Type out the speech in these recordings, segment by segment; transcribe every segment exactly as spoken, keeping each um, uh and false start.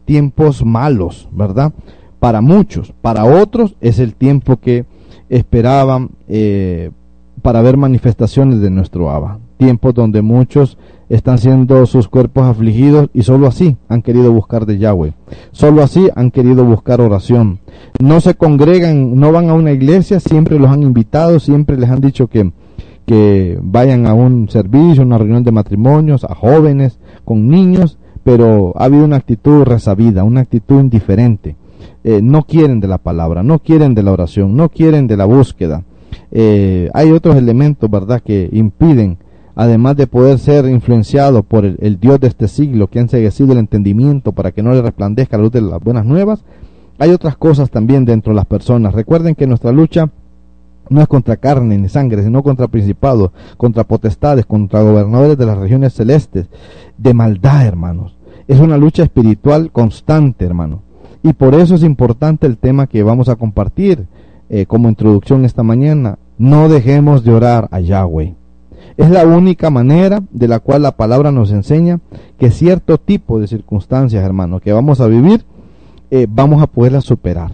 tiempos malos, ¿verdad? Para muchos, para otros es el tiempo que esperaban eh, para ver manifestaciones de nuestro Abba. Tiempos donde muchos están siendo sus cuerpos afligidos y solo así han querido buscar de Yahweh. Solo así han querido buscar oración. No se congregan, no van a una iglesia, siempre los han invitado, siempre les han dicho que, que vayan a un servicio, una reunión de matrimonios, a jóvenes, con niños, pero ha habido una actitud resabida, una actitud indiferente. Eh, no quieren de la palabra, no quieren de la oración, no quieren de la búsqueda. Eh, hay otros elementos, ¿verdad?, que impiden, además de poder ser influenciado por el, el Dios de este siglo, que ha enceguecido el entendimiento para que no le resplandezca la luz de las buenas nuevas. Hay otras cosas también dentro de las personas. Recuerden que nuestra lucha no es contra carne ni sangre, sino contra principados, contra potestades, contra gobernadores de las regiones celestes, de maldad, hermanos. Es una lucha espiritual constante, hermano. Y por eso es importante el tema que vamos a compartir eh, como introducción esta mañana. No dejemos de orar a Yahweh. Es la única manera de la cual la palabra nos enseña que cierto tipo de circunstancias, hermano, que vamos a vivir, eh, vamos a poderlas superar.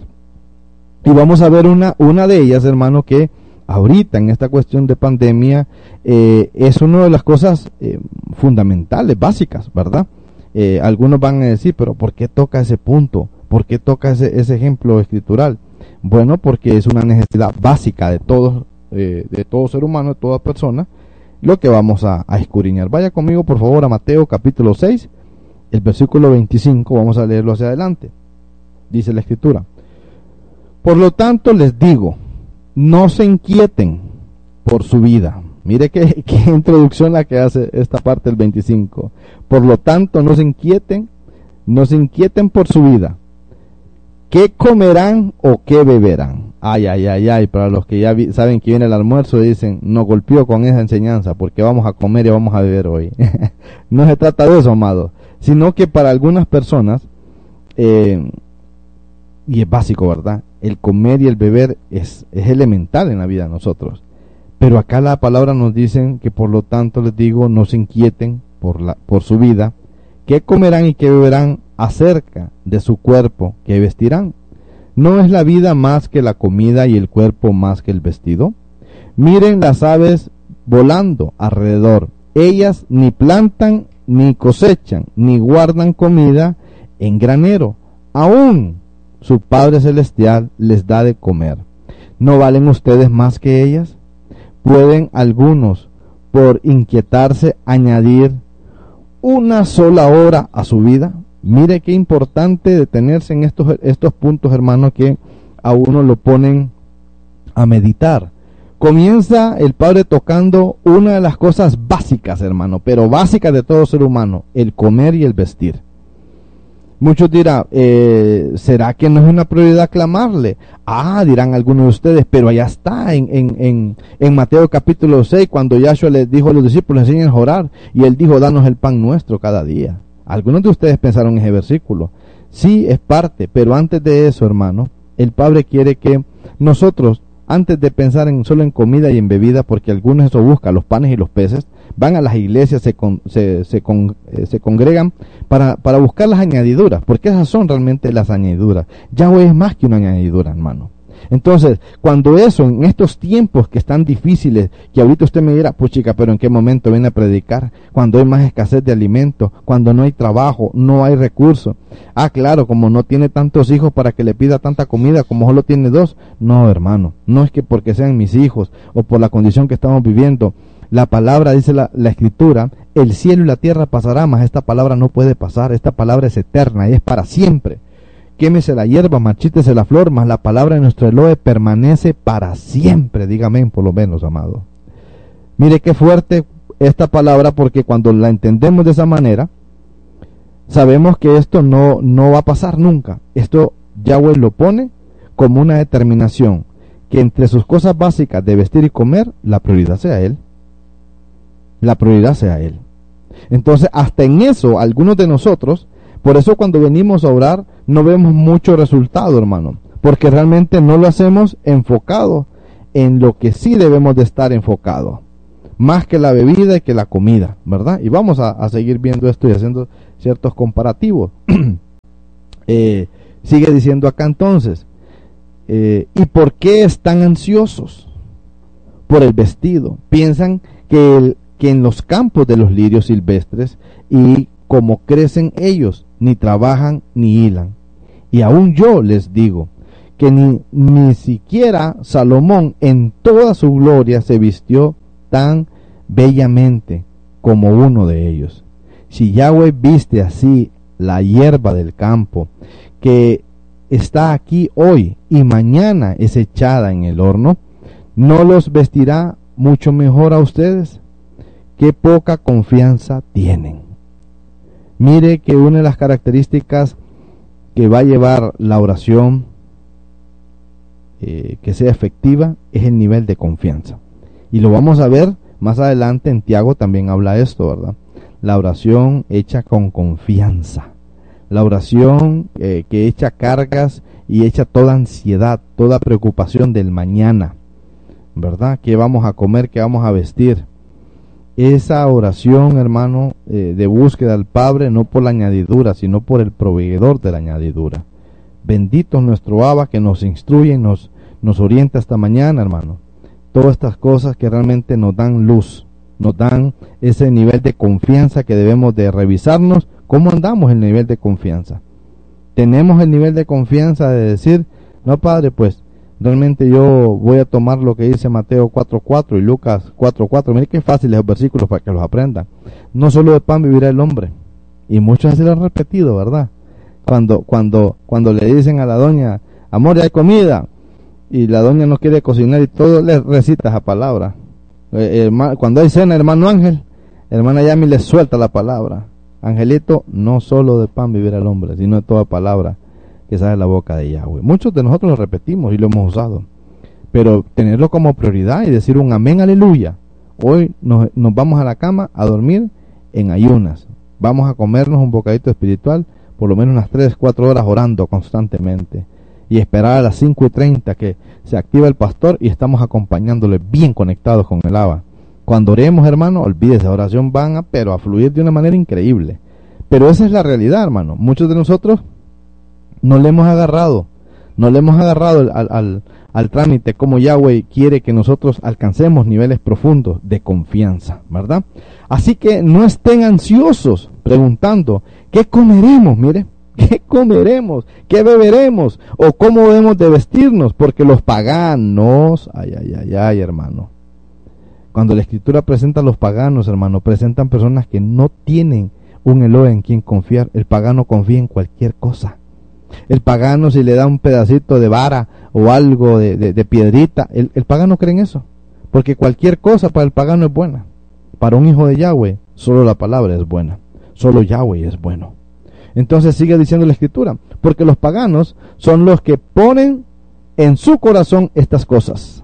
Y vamos a ver una, una de ellas, hermano, que ahorita en esta cuestión de pandemia eh, es una de las cosas eh, fundamentales, básicas, ¿verdad? Eh, algunos van a decir, pero ¿por qué toca ese punto? ¿Por qué toca ese, ese ejemplo escritural? Bueno, porque es una necesidad básica de todos, eh, de todo ser humano, de toda persona, lo que vamos a, a escudriñar. Vaya conmigo, por favor, a Mateo capítulo seis, el versículo veinticinco, vamos a leerlo hacia adelante. Dice la escritura: por lo tanto les digo, no se inquieten por su vida. Mire qué, qué introducción la que hace esta parte del veinticinco. Por lo tanto, no se inquieten, no se inquieten por su vida. ¿Qué comerán o qué beberán? Ay, ay, ay, ay, para los que ya vi, saben que viene el almuerzo, dicen, nos golpeó con esa enseñanza, porque vamos a comer y vamos a beber hoy. No se trata de eso, amado, sino que para algunas personas, eh, y es básico, ¿verdad? El comer y el beber es, es elemental en la vida de nosotros. Pero acá la palabra nos dice que por lo tanto les digo, no se inquieten por, la, por su vida. ¿Qué comerán y qué beberán? Acerca de su cuerpo, ¿qué vestirán? ¿No es la vida más que la comida y el cuerpo más que el vestido? Miren las aves volando alrededor. Ellas ni plantan, ni cosechan, ni guardan comida en granero. Aún su Padre Celestial les da de comer. ¿No valen ustedes más que ellas? ¿Pueden algunos, por inquietarse, añadir una sola hora a su vida? Mire qué importante detenerse en estos, estos puntos, hermano, que a uno lo ponen a meditar. Comienza el Padre tocando una de las cosas básicas, hermano, pero básicas de todo ser humano, el comer y el vestir. Muchos dirán, eh, ¿será que no es una prioridad clamarle? Ah, dirán algunos de ustedes, pero allá está en, en, en, en Mateo capítulo seis, cuando Yahshua les dijo a los discípulos, enseñen a orar, y él dijo, danos el pan nuestro cada día. Algunos de ustedes pensaron en ese versículo. Sí, es parte, pero antes de eso, hermano, el Padre quiere que nosotros, antes de pensar en solo en comida y en bebida, porque algunos eso buscan, los panes y los peces, van a las iglesias, se, con, se, se, con, eh, se congregan para, para buscar las añadiduras, porque esas son realmente las añadiduras. Yahweh es más que una añadidura, hermano. Entonces, cuando eso, en estos tiempos que están difíciles, que ahorita usted me dirá, pues chica, pero ¿en qué momento viene a predicar? Cuando hay más escasez de alimentos, cuando no hay trabajo, no hay recursos. Ah, claro, como no tiene tantos hijos para que le pida tanta comida, como solo tiene dos. No, hermano, no es que porque sean mis hijos o por la condición que estamos viviendo. La palabra, dice la, la escritura, el cielo y la tierra pasará, mas esta palabra no puede pasar. Esta palabra es eterna y es para siempre. Quémese la hierba, marchítese la flor, mas la palabra de nuestro Elohe permanece para siempre. Dígame, por lo menos, amado. Mire qué fuerte esta palabra, porque cuando la entendemos de esa manera, sabemos que esto no, no va a pasar nunca. Esto Yahweh lo pone como una determinación, que entre sus cosas básicas de vestir y comer, la prioridad sea Él. La prioridad sea Él. Entonces, hasta en eso, algunos de nosotros, por eso cuando venimos a orar, no vemos mucho resultado, hermano, porque realmente no lo hacemos enfocado en lo que sí debemos de estar enfocados, más que la bebida y que la comida, ¿verdad? Y vamos a, a seguir viendo esto y haciendo ciertos comparativos. Eh, sigue diciendo acá entonces, eh, ¿y por qué están ansiosos? Por el vestido. Piensan que, el, que en los campos de los lirios silvestres, y como crecen ellos, ni trabajan ni hilan. Y aún yo les digo, que ni, ni siquiera Salomón en toda su gloria se vistió tan bellamente como uno de ellos. Si Yahweh viste así la hierba del campo, que está aquí hoy y mañana es echada en el horno, ¿no los vestirá mucho mejor a ustedes? Qué poca confianza tienen. Mire que una de las características que va a llevar la oración eh, que sea efectiva es el nivel de confianza. Y lo vamos a ver más adelante. En Tiago también habla esto, ¿verdad? La oración hecha con confianza. La oración eh, que echa cargas y echa toda ansiedad, toda preocupación del mañana, ¿verdad? ¿Qué vamos a comer? ¿Qué vamos a vestir? Esa oración, hermano, eh, de búsqueda al Padre, no por la añadidura, sino por el proveedor de la añadidura. Bendito es nuestro Abba, que nos instruye y nos, nos orienta esta mañana, hermano. Todas estas cosas que realmente nos dan luz, nos dan ese nivel de confianza que debemos de revisarnos. ¿Cómo andamos en el nivel de confianza? Tenemos el nivel de confianza de decir, no, Padre, pues realmente yo voy a tomar lo que dice Mateo cuatro cuatro y Lucas cuatro cuatro. Miren qué fáciles los versículos para que los aprendan. No solo de pan vivirá el hombre. Y muchos así lo han repetido, ¿verdad? Cuando, cuando, cuando le dicen a la doña, amor, ya hay comida, y la doña no quiere cocinar y todo le recita esa palabra. Eh, hermano, cuando hay cena, hermano Ángel, hermana Yami le suelta la palabra. Angelito, no solo de pan vivirá el hombre, sino de toda palabra que sale de la boca de Yahweh. Muchos de nosotros lo repetimos y lo hemos usado, pero tenerlo como prioridad y decir un amén, aleluya. Hoy nos, nos vamos a la cama a dormir en ayunas, vamos a comernos un bocadito espiritual, por lo menos unas tres, cuatro horas orando constantemente, y esperar a las cinco y treinta que se activa el pastor y estamos acompañándole bien conectados con el Abba. Cuando oremos, hermano, olvídese, la oración van a, pero a fluir de una manera increíble. Pero esa es la realidad, hermano. Muchos de nosotros no le hemos agarrado, no le hemos agarrado al, al, al trámite como Yahweh quiere que nosotros alcancemos niveles profundos de confianza, ¿verdad? Así que no estén ansiosos preguntando, ¿qué comeremos? Mire, ¿qué comeremos? ¿Qué beberemos? ¿O cómo debemos de vestirnos? Porque los paganos, ay, ay, ay, ay, hermano. Cuando la Escritura presenta a los paganos, hermano, presentan personas que no tienen un Elohim en quien confiar. El pagano confía en cualquier cosa. El pagano, si le da un pedacito de vara o algo de, de, de piedrita, el, el pagano cree en eso. Porque cualquier cosa para el pagano es buena. Para un hijo de Yahweh, solo la palabra es buena. Solo Yahweh es bueno. Entonces sigue diciendo la Escritura, porque los paganos son los que ponen en su corazón estas cosas.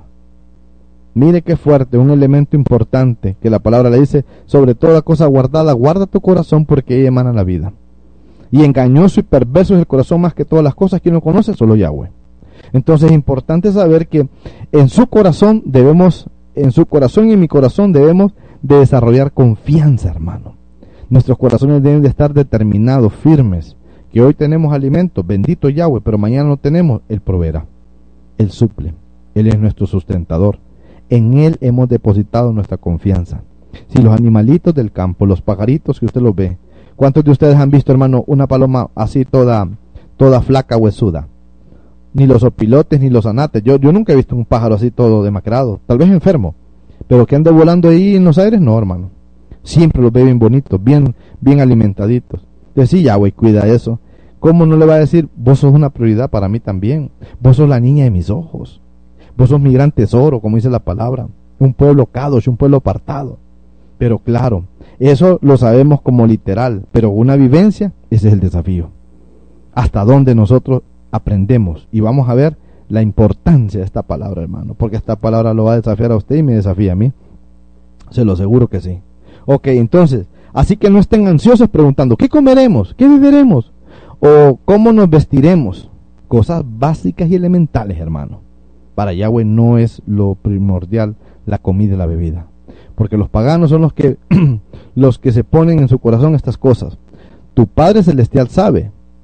Mire qué fuerte, un elemento importante que la palabra le dice, sobre toda cosa guardada, guarda tu corazón porque ella emana la vida. Y engañoso y perverso es el corazón más que todas las cosas. ¿Quién lo conoce? Solo Yahweh. Entonces es importante saber que en su corazón debemos, en su corazón y en mi corazón debemos de desarrollar confianza, hermano. Nuestros corazones deben de estar determinados, firmes, que hoy tenemos alimento, bendito Yahweh, pero mañana no tenemos, Él proveerá, Él suple, Él es nuestro sustentador. En Él hemos depositado nuestra confianza. Si los animalitos del campo, los pajaritos que usted los ve, ¿cuántos de ustedes han visto, hermano, una paloma así toda, toda flaca, huesuda? Ni los opilotes, ni los anates. Yo, yo nunca he visto un pájaro así todo demacrado, tal vez enfermo, pero que ande volando ahí en los aires, no, hermano. Siempre los ve bien bonitos, bien, bien alimentaditos. Entonces sí, Yahweh cuida eso. ¿Cómo no le va a decir, vos sos una prioridad para mí también? Vos sos la niña de mis ojos. Vos sos mi gran tesoro, como dice la palabra. Un pueblo kadosh, un pueblo apartado. Pero claro, eso lo sabemos como literal, pero una vivencia, ese es el desafío. Hasta dónde nosotros aprendemos. Y vamos a ver la importancia de esta palabra, hermano. Porque esta palabra lo va a desafiar a usted y me desafía a mí. Se lo aseguro que sí. Ok, entonces, así que no estén ansiosos preguntando, ¿qué comeremos? ¿Qué beberemos? ¿O cómo nos vestiremos? Cosas básicas y elementales, hermano. Para Yahweh no es lo primordial la comida y la bebida. Porque los paganos son los que, los que se ponen en su corazón estas cosas. Tu Padre Celestial sabe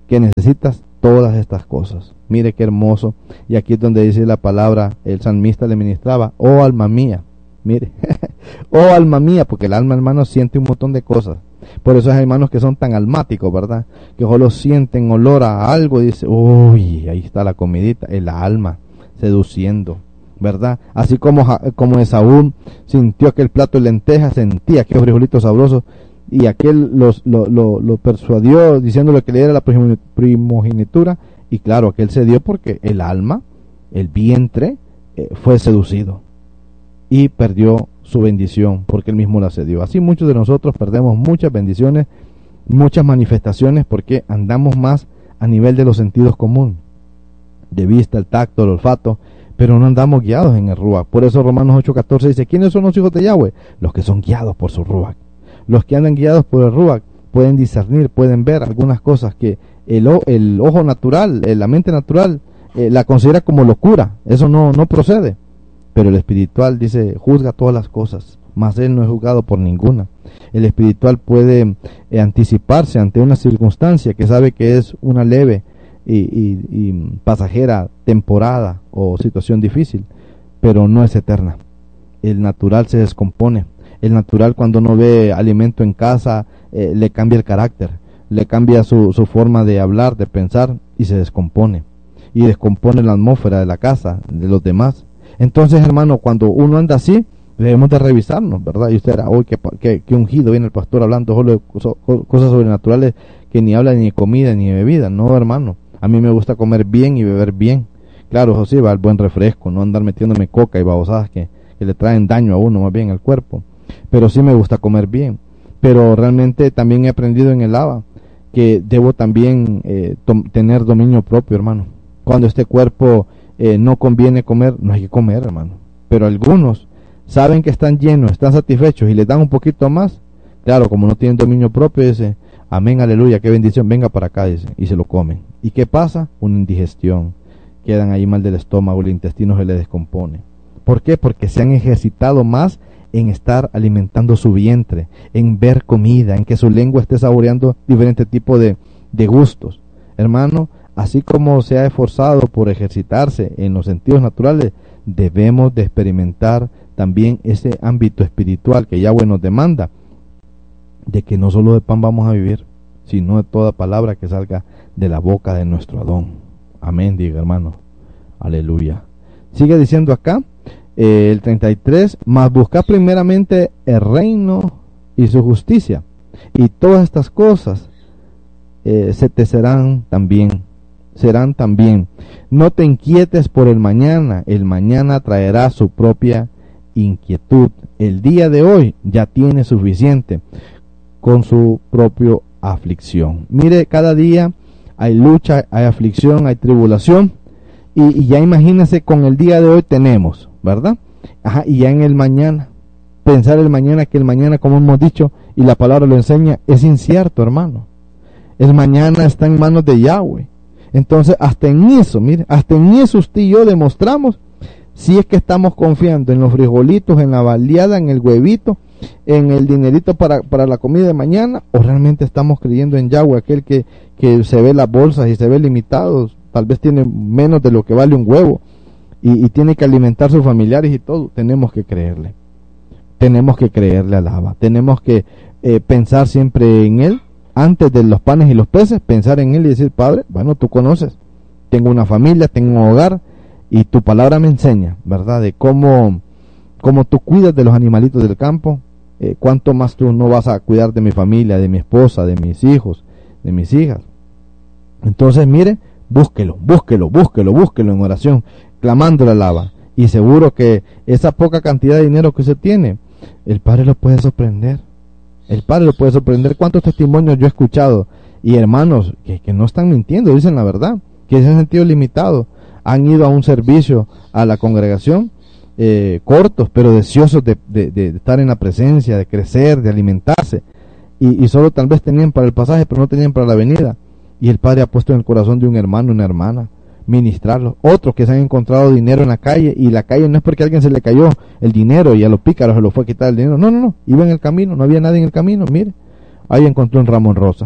que necesitas todas estas cosas. Mire qué hermoso. Y aquí es donde dice la palabra, el salmista le ministraba, oh alma mía, mire, oh alma mía, porque el alma, hermano, siente un montón de cosas. Por eso hay hermanos que son tan almáticos, ¿verdad? Que solo sienten olor a algo y dice, uy, ahí está la comidita, el alma seduciendo, ¿verdad? Así como, como Esaú sintió aquel plato de lentejas, sentía aquellos frijolitos sabrosos, y aquel los, lo, lo, lo persuadió diciéndole que le diera la primogenitura, y claro, aquel se dio porque el alma, el vientre, eh, fue seducido y perdió su bendición porque él mismo la cedió. Así muchos de nosotros perdemos muchas bendiciones, muchas manifestaciones, porque andamos más a nivel de los sentidos comunes, de vista, el tacto, el olfato, pero no andamos guiados en el Ruach. Por eso Romanos ocho catorce dice, ¿quiénes son los hijos de Yahweh? Los que son guiados por su Ruach. Los que andan guiados por el Ruach pueden discernir, pueden ver algunas cosas que el, el ojo natural, la mente natural, eh, la considera como locura. Eso no, no procede. Pero el espiritual dice, juzga todas las cosas, mas él no es juzgado por ninguna. El espiritual puede eh, anticiparse ante una circunstancia que sabe que es una leve y, y, y pasajera temporada o situación difícil, pero no es eterna. El natural se descompone. El natural, cuando no ve alimento en casa, eh, le cambia el carácter, le cambia su, su forma de hablar, de pensar, y se descompone. Y descompone la atmósfera de la casa, de los demás. Entonces, hermano, cuando uno anda así, debemos de revisarnos, ¿verdad? Y usted era, hoy qué, qué, qué ungido viene el pastor hablando solo de cosas sobrenaturales, que ni habla ni de comida ni de bebida. No, hermano, a mí me gusta comer bien y beber bien. Claro, eso sí, va el buen refresco, no andar metiéndome coca y babosadas que, que le traen daño a uno más bien al cuerpo. Pero sí me gusta comer bien. Pero realmente también he aprendido en el Abba que debo también eh, tener dominio propio, hermano. Cuando este cuerpo eh, no conviene comer, no hay que comer, hermano. Pero algunos saben que están llenos, están satisfechos y les dan un poquito más. Claro, como no tienen dominio propio, dice, amén, aleluya, qué bendición, venga para acá, dice, y se lo comen. ¿Y qué pasa? Una indigestión. Quedan ahí mal del estómago, el intestino se les descompone. ¿Por qué? Porque se han ejercitado más en estar alimentando su vientre, en ver comida, en que su lengua esté saboreando diferentes tipos de, de gustos. Hermano, así como se ha esforzado por ejercitarse en los sentidos naturales, debemos de experimentar también ese ámbito espiritual que Yahweh nos demanda, de que no solo de pan vamos a vivir, sino de toda palabra que salga de la boca de nuestro Adón. Amén, diga hermano. Aleluya. Sigue diciendo acá, eh, el treinta y tres, mas buscad primeramente el reino y su justicia, y todas estas cosas eh, se te serán también, serán también. No te inquietes por el mañana, el mañana traerá su propia inquietud. El día de hoy ya tiene suficiente con su propio aflicción. Mire, cada día hay lucha, hay aflicción, hay tribulación, y, y ya imagínese, con el día de hoy tenemos, ¿verdad? Ajá, y ya en el mañana, pensar el mañana, que el mañana, como hemos dicho, y la palabra lo enseña, es incierto, hermano. El mañana está en manos de Yahweh. Entonces, hasta en eso, mire, hasta en eso usted y yo demostramos si es que estamos confiando en los frijolitos, en la baleada, en el huevito, en el dinerito para, para la comida de mañana, o realmente estamos creyendo en Yahweh, aquel que, que se ve las bolsas y se ve limitados, tal vez tiene menos de lo que vale un huevo, y, y tiene que alimentar a sus familiares y todo. Tenemos que creerle, tenemos que creerle al Abba, tenemos que eh, pensar siempre en Él, antes de los panes y los peces, pensar en Él y decir, Padre, bueno, tú conoces, tengo una familia, tengo un hogar, y tu palabra me enseña, ¿verdad?, de cómo, cómo tú cuidas de los animalitos del campo, eh, cuánto más tú no vas a cuidar de mi familia, de mi esposa, de mis hijos, de mis hijas. Entonces, mire, búsquelo, búsquelo, búsquelo, búsquelo en oración, clamándole al Abba, y seguro que esa poca cantidad de dinero que usted tiene, el Padre lo puede sorprender. El Padre lo puede sorprender. ¿Cuántos testimonios yo he escuchado? Y hermanos que, que no están mintiendo, dicen la verdad, que se han sentido limitados, han ido a un servicio, a la congregación, eh, cortos, pero deseosos de, de, de estar en la presencia, de crecer, de alimentarse, y, y solo tal vez tenían para el pasaje, pero no tenían para la venida, y el Padre ha puesto en el corazón de un hermano, una hermana, ministrarlos. Otros que se han encontrado dinero en la calle, y la calle no es porque a alguien se le cayó el dinero y a los pícaros se lo fue a quitar el dinero, no, no, no, iba en el camino, no había nadie en el camino, mire, ahí encontró un ramo en rosa.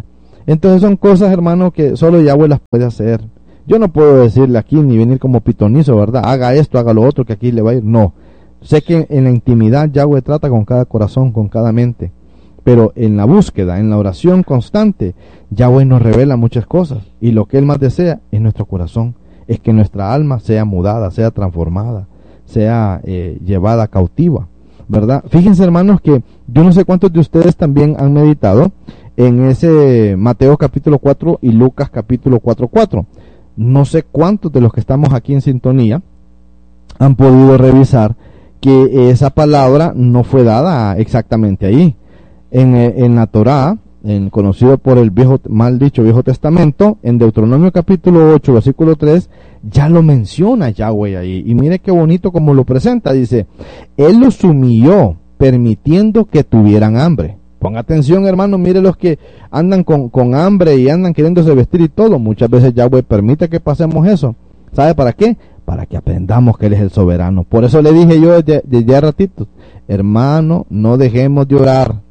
Entonces son cosas, hermano, que solo Yahweh las puede hacer. Yo no puedo decirle aquí ni venir como pitonizo, ¿verdad? Haga esto, haga lo otro, que aquí le va a ir. No. Sé que en la intimidad Yahweh trata con cada corazón, con cada mente. Pero en la búsqueda, en la oración constante, Yahweh nos revela muchas cosas. Y lo que Él más desea es nuestro corazón. Es que nuestra alma sea mudada, sea transformada, sea eh, llevada cautiva, ¿verdad? Fíjense, hermanos, que yo no sé cuántos de ustedes también han meditado en ese Mateo capítulo cuatro y Lucas capítulo cuatro cuatro. No sé cuántos de los que estamos aquí en sintonía han podido revisar que esa palabra no fue dada exactamente ahí. En, en la Torá, en, conocido por el viejo, mal dicho Viejo Testamento, en Deuteronomio capítulo ocho, versículo tres, ya lo menciona Yahweh ahí. Y mire qué bonito como lo presenta. Dice, Él los humilló, permitiendo que tuvieran hambre. Ponga atención, hermano, mire los que andan con, con hambre y andan queriéndose vestir y todo. Muchas veces Yahweh permite que pasemos eso. ¿Sabe para qué? Para que aprendamos que Él es el soberano. Por eso le dije yo desde, desde hace ratito, hermano, no dejemos de orar.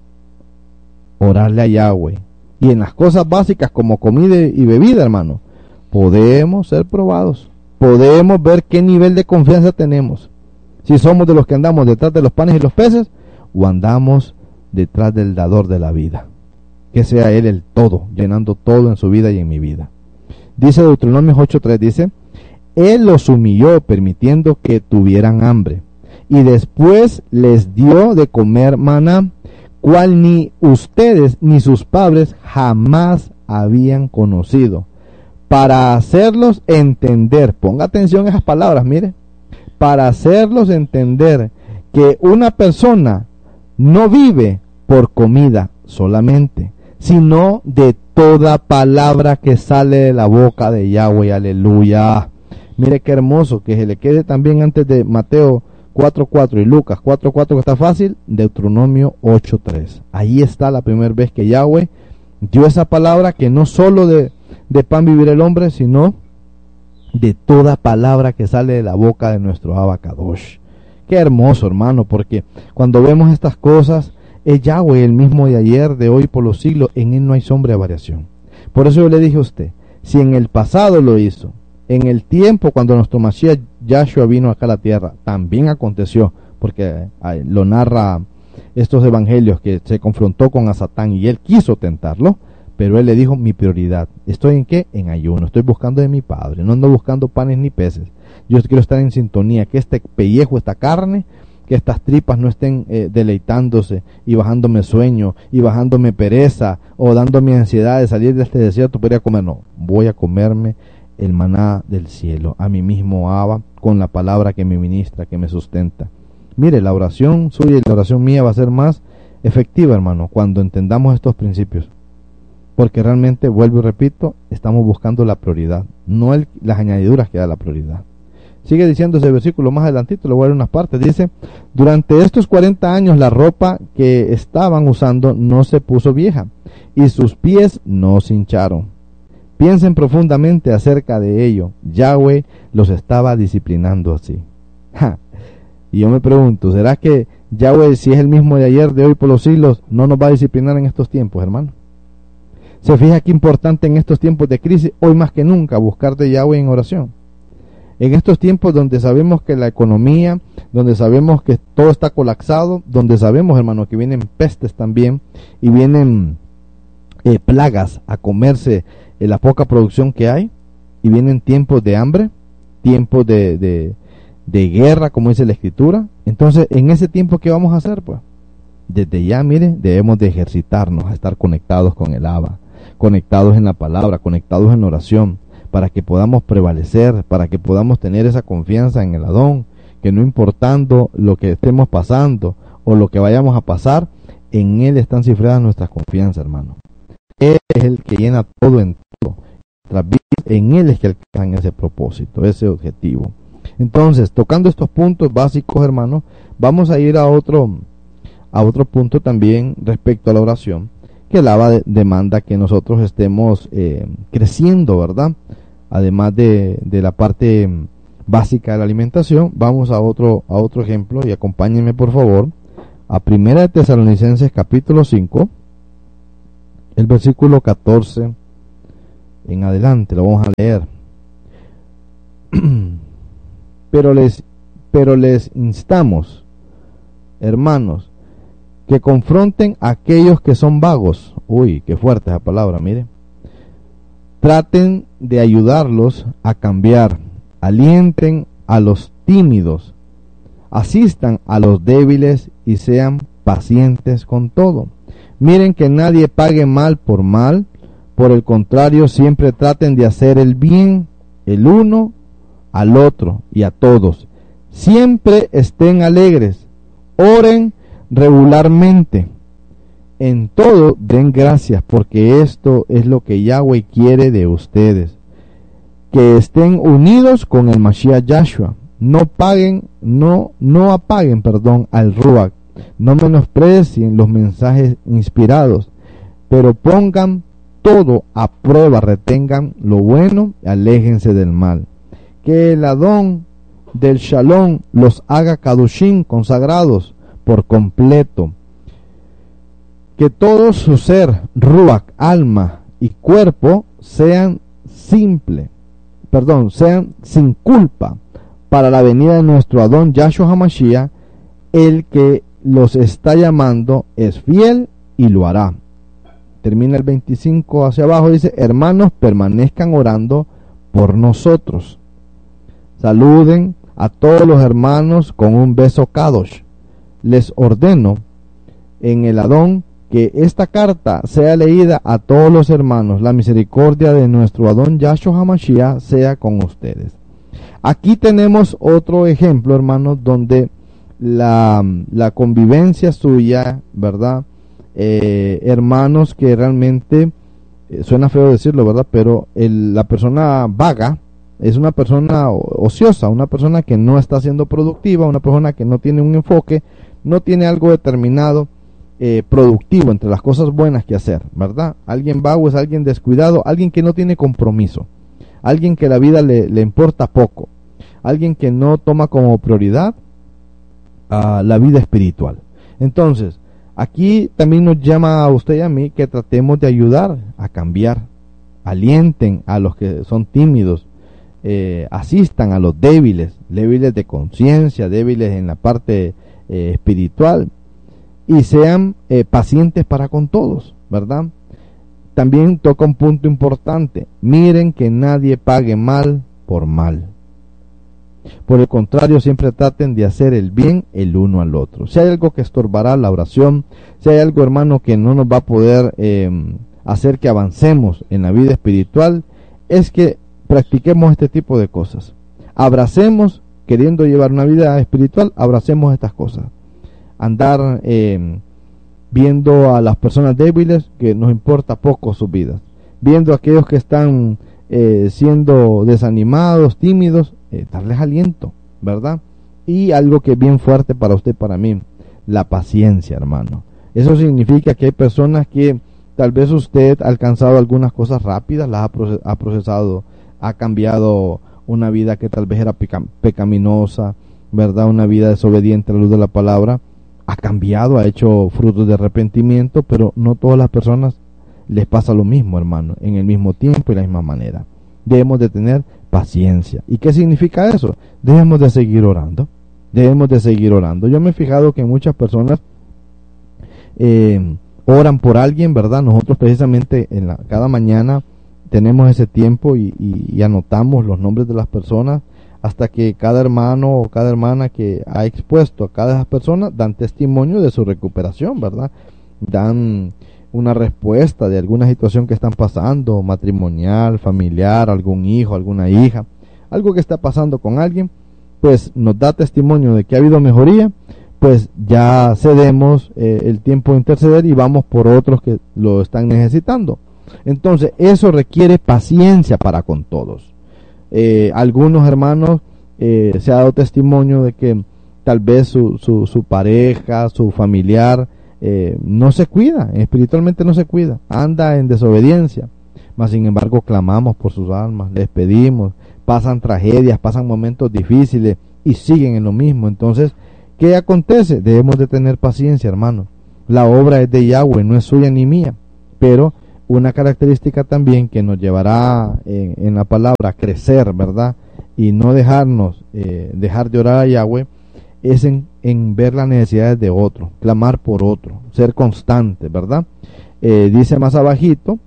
Orarle a Yahweh. Y en las cosas básicas como comida y bebida, hermano, podemos ser probados. Podemos ver qué nivel de confianza tenemos. Si somos de los que andamos detrás de los panes y los peces, o andamos detrás del dador de la vida. Que sea Él el todo, llenando todo en su vida y en mi vida. Dice Deuteronomio ocho tres, dice, Él los humilló permitiendo que tuvieran hambre, y después les dio de comer maná, cual ni ustedes ni sus padres jamás habían conocido, para hacerlos entender, ponga atención a esas palabras, mire, para hacerlos entender que una persona no vive por comida solamente, sino de toda palabra que sale de la boca de Yahweh, aleluya. Mire qué hermoso, que se le quede también antes de Mateo cuatro cuatro y Lucas cuatro cuatro, que está fácil, Deuteronomio ocho tres. Ahí está la primera vez que Yahweh dio esa palabra, que no solo de, de pan vivirá el hombre, sino de toda palabra que sale de la boca de nuestro Abba Kadosh. Qué hermoso, hermano, porque cuando vemos estas cosas, es Yahweh el mismo de ayer, de hoy, por los siglos. En Él no hay sombra de variación. Por eso yo le dije a usted, si en el pasado lo hizo, en el tiempo cuando nuestro Mashiach Yahshua vino acá a la tierra, también aconteció, porque eh, lo narra estos evangelios, que se confrontó con a Satán y él quiso tentarlo, pero él le dijo, mi prioridad, ¿estoy en qué? En ayuno, estoy buscando de mi Padre, no ando buscando panes ni peces. Yo quiero estar en sintonía, que este pellejo, esta carne, que estas tripas no estén eh, deleitándose y bajándome sueño y bajándome pereza o dándome ansiedad de salir de este desierto para ir a comer. No, voy a comerme el maná del cielo, a mí mismo Abba, con la palabra que me ministra, que me sustenta. Mire, la oración suya y la oración mía va a ser más efectiva, hermano, cuando entendamos estos principios. Porque realmente, vuelvo y repito, estamos buscando la prioridad, no el, las añadiduras que da la prioridad. Sigue diciendo ese versículo más adelantito, le voy a dar unas partes. Dice, durante estos cuarenta años la ropa que estaban usando no se puso vieja y sus pies no se hincharon. Piensen profundamente acerca de ello. Yahweh los estaba disciplinando así. Ja. Y yo me pregunto, ¿será que Yahweh, si es el mismo de ayer, de hoy, por los siglos, no nos va a disciplinar en estos tiempos, hermano? Se fija qué importante en estos tiempos de crisis, hoy más que nunca, buscar de Yahweh en oración. En estos tiempos donde sabemos que la economía, donde sabemos que todo está colapsado, donde sabemos, hermano, que vienen pestes también y vienen eh, plagas a comerse eh, la poca producción que hay, y vienen tiempos de hambre, tiempos de, de, de guerra, como dice la Escritura. Entonces, en ese tiempo, ¿qué vamos a hacer? Pues desde ya, mire, debemos de ejercitarnos a estar conectados con el Abba, conectados en la palabra, conectados en oración, para que podamos prevalecer, para que podamos tener esa confianza en el Adón, que no importando lo que estemos pasando o lo que vayamos a pasar, en Él están cifradas nuestras confianzas, hermano. Él es el que llena todo en todo. En Él es que alcanzan ese propósito, ese objetivo. Entonces, tocando estos puntos básicos, hermano, vamos a ir a otro, a otro punto también respecto a la oración, que el Abba de, demanda que nosotros estemos eh, creciendo, ¿verdad? Además de, de la parte básica de la alimentación. Vamos a otro, a otro ejemplo, y acompáñenme por favor a Primera de Tesalonicenses capítulo cinco el versículo catorce en adelante, lo vamos a leer. pero les pero les instamos, hermanos, que confronten a aquellos que son vagos. Uy, qué fuerte esa palabra, mire. Traten de ayudarlos a cambiar, alienten a los tímidos, asistan a los débiles y sean pacientes con todo. Miren que nadie pague mal por mal, por el contrario, siempre traten de hacer el bien, el uno al otro y a todos. Siempre estén alegres, oren regularmente. En todo den gracias, porque esto es lo que Yahweh quiere de ustedes. Que estén unidos con el Mashiach Yahshua. No paguen, no, no apaguen, perdón, al Ruach. No menosprecien los mensajes inspirados, pero pongan todo a prueba, retengan lo bueno, aléjense del mal. Que el Adón del Shalom los haga Kadushim, consagrados por completo. Que todo su ser, Ruach, alma y cuerpo sean simple, perdón, sean sin culpa para la venida de nuestro Adón Yahshua HaMashiach. El que los está llamando es fiel y lo hará. Termina el veinticinco hacia abajo, dice: hermanos, permanezcan orando por nosotros. Saluden a todos los hermanos con un beso Kadosh. Les ordeno en el Adón que esta carta sea leída a todos los hermanos. La misericordia de nuestro Adón Yahshua HaMashiach sea con ustedes. Aquí tenemos otro ejemplo, hermanos, donde la, la convivencia suya, ¿verdad? Eh, hermanos que realmente, eh, suena feo decirlo, ¿verdad? Pero el, la persona vaga es una persona ociosa, una persona que no está siendo productiva, una persona que no tiene un enfoque, no tiene algo determinado, eh, productivo entre las cosas buenas que hacer, ¿verdad? Alguien vago es alguien descuidado, alguien que no tiene compromiso, alguien que la vida le, le importa poco, alguien que no toma como prioridad a la vida espiritual. Entonces, aquí también nos llama a usted y a mí que tratemos de ayudar a cambiar, alienten a los que son tímidos, eh, asistan a los débiles, débiles de conciencia, débiles en la parte eh, espiritual, y sean eh, pacientes para con todos, ¿verdad? También toca un punto importante: miren que nadie pague mal por mal. Por el contrario, siempre traten de hacer el bien el uno al otro. Si hay algo que estorbará la oración, si hay algo, hermano, que no nos va a poder eh, hacer que avancemos en la vida espiritual, es que practiquemos este tipo de cosas. Abracemos, queriendo llevar una vida espiritual, abracemos estas cosas. Andar eh, viendo a las personas débiles, que nos importa poco sus vidas. Viendo a aquellos que están eh, siendo desanimados, tímidos, eh, darles aliento, ¿verdad? Y algo que es bien fuerte para usted, para mí, la paciencia, hermano. Eso significa que hay personas que tal vez usted ha alcanzado algunas cosas rápidas, las ha, proces ha procesado, ha cambiado una vida que tal vez era pecaminosa, ¿verdad? Una vida desobediente a la luz de la palabra, ha cambiado, ha hecho frutos de arrepentimiento, pero no todas las personas les pasa lo mismo, hermano, en el mismo tiempo y la misma manera. Debemos de tener paciencia. ¿Y qué significa eso? Debemos de seguir orando, debemos de seguir orando. Yo me he fijado que muchas personas eh, oran por alguien, ¿verdad? Nosotros precisamente en la, cada mañana tenemos ese tiempo y, y, y anotamos los nombres de las personas, hasta que cada hermano o cada hermana que ha expuesto a cada de esas personas dan testimonio de su recuperación, ¿verdad? Dan una respuesta de alguna situación que están pasando, matrimonial, familiar, algún hijo, alguna hija, algo que está pasando con alguien, pues nos da testimonio de que ha habido mejoría. Pues ya cedemos eh, el tiempo de interceder y vamos por otros que lo están necesitando. Entonces eso requiere paciencia para con todos. Eh, algunos hermanos eh, se ha dado testimonio de que tal vez su, su, su pareja, su familiar eh, no se cuida, espiritualmente no se cuida, anda en desobediencia, mas sin embargo clamamos por sus almas, les pedimos, pasan tragedias, pasan momentos difíciles y siguen en lo mismo. Entonces, ¿qué acontece? Debemos de tener paciencia, hermano. La obra es de Yahweh, no es suya ni mía, pero una característica también que nos llevará en, en la palabra a crecer, ¿verdad? Y no dejarnos, eh, dejar de orar a Yahweh, es en, en ver las necesidades de otro, clamar por otro, ser constante, ¿verdad? Eh, dice más abajito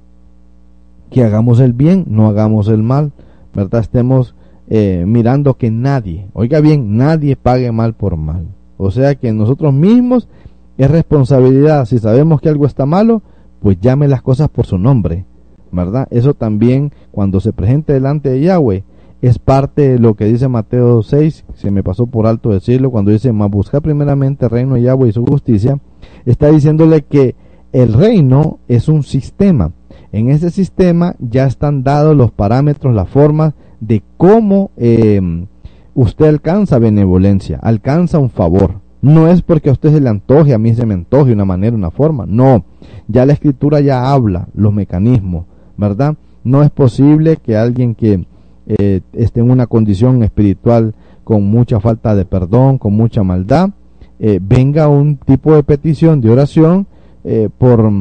que hagamos el bien, no hagamos el mal, ¿verdad? Estemos eh, mirando que nadie, oiga bien, nadie pague mal por mal. O sea que nosotros mismos es responsabilidad, si sabemos que algo está malo, pues llame las cosas por su nombre, ¿verdad? Eso también, cuando se presente delante de Yahweh, es parte de lo que dice Mateo seis, se me pasó por alto decirlo, cuando dice, mas buscar primeramente el reino de Yahweh y su justicia, está diciéndole que el reino es un sistema. En ese sistema ya están dados los parámetros, las formas de cómo eh, usted alcanza benevolencia, alcanza un favor. No es porque a usted se le antoje, a mí se me antoje una manera, una forma. No, ya la escritura ya habla los mecanismos, ¿verdad? No es posible que alguien que eh, esté en una condición espiritual con mucha falta de perdón, con mucha maldad, eh, venga un tipo de petición, de oración, eh, por,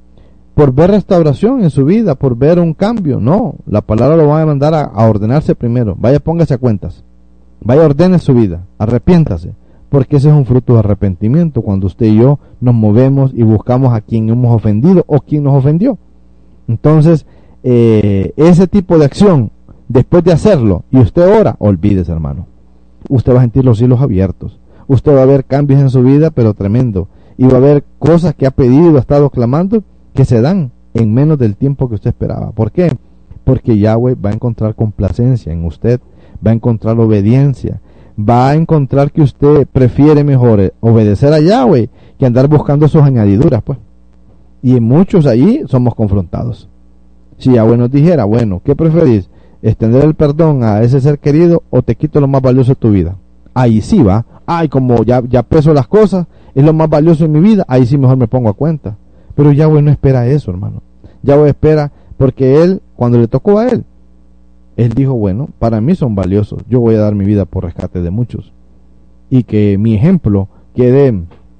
por ver restauración en su vida, por ver un cambio. No, la palabra lo va a mandar a, a ordenarse primero. Vaya, póngase a cuentas. Vaya, ordene su vida, arrepiéntase. Porque ese es un fruto de arrepentimiento, cuando usted y yo nos movemos y buscamos a quien hemos ofendido o quien nos ofendió. Entonces, eh, ese tipo de acción, después de hacerlo, y usted ora, olvídese, hermano. Usted va a sentir los cielos abiertos. Usted va a ver cambios en su vida, pero tremendo. Y va a ver cosas que ha pedido, ha estado clamando, que se dan en menos del tiempo que usted esperaba. ¿Por qué? Porque Yahweh va a encontrar complacencia en usted, va a encontrar obediencia, va a encontrar que usted prefiere mejor obedecer a Yahweh que andar buscando sus añadiduras, pues. Y en muchos allí somos confrontados. Si Yahweh nos dijera, bueno, ¿qué preferís? ¿Extender el perdón a ese ser querido o te quito lo más valioso de tu vida? Ahí sí va. Ay, como ya, ya peso las cosas, es lo más valioso en mi vida, ahí sí mejor me pongo a cuenta. Pero Yahweh no espera eso, hermano. Yahweh espera, porque Él, cuando le tocó a Él, Él dijo, bueno, para mí son valiosos, yo voy a dar mi vida por rescate de muchos. Y que mi ejemplo quede,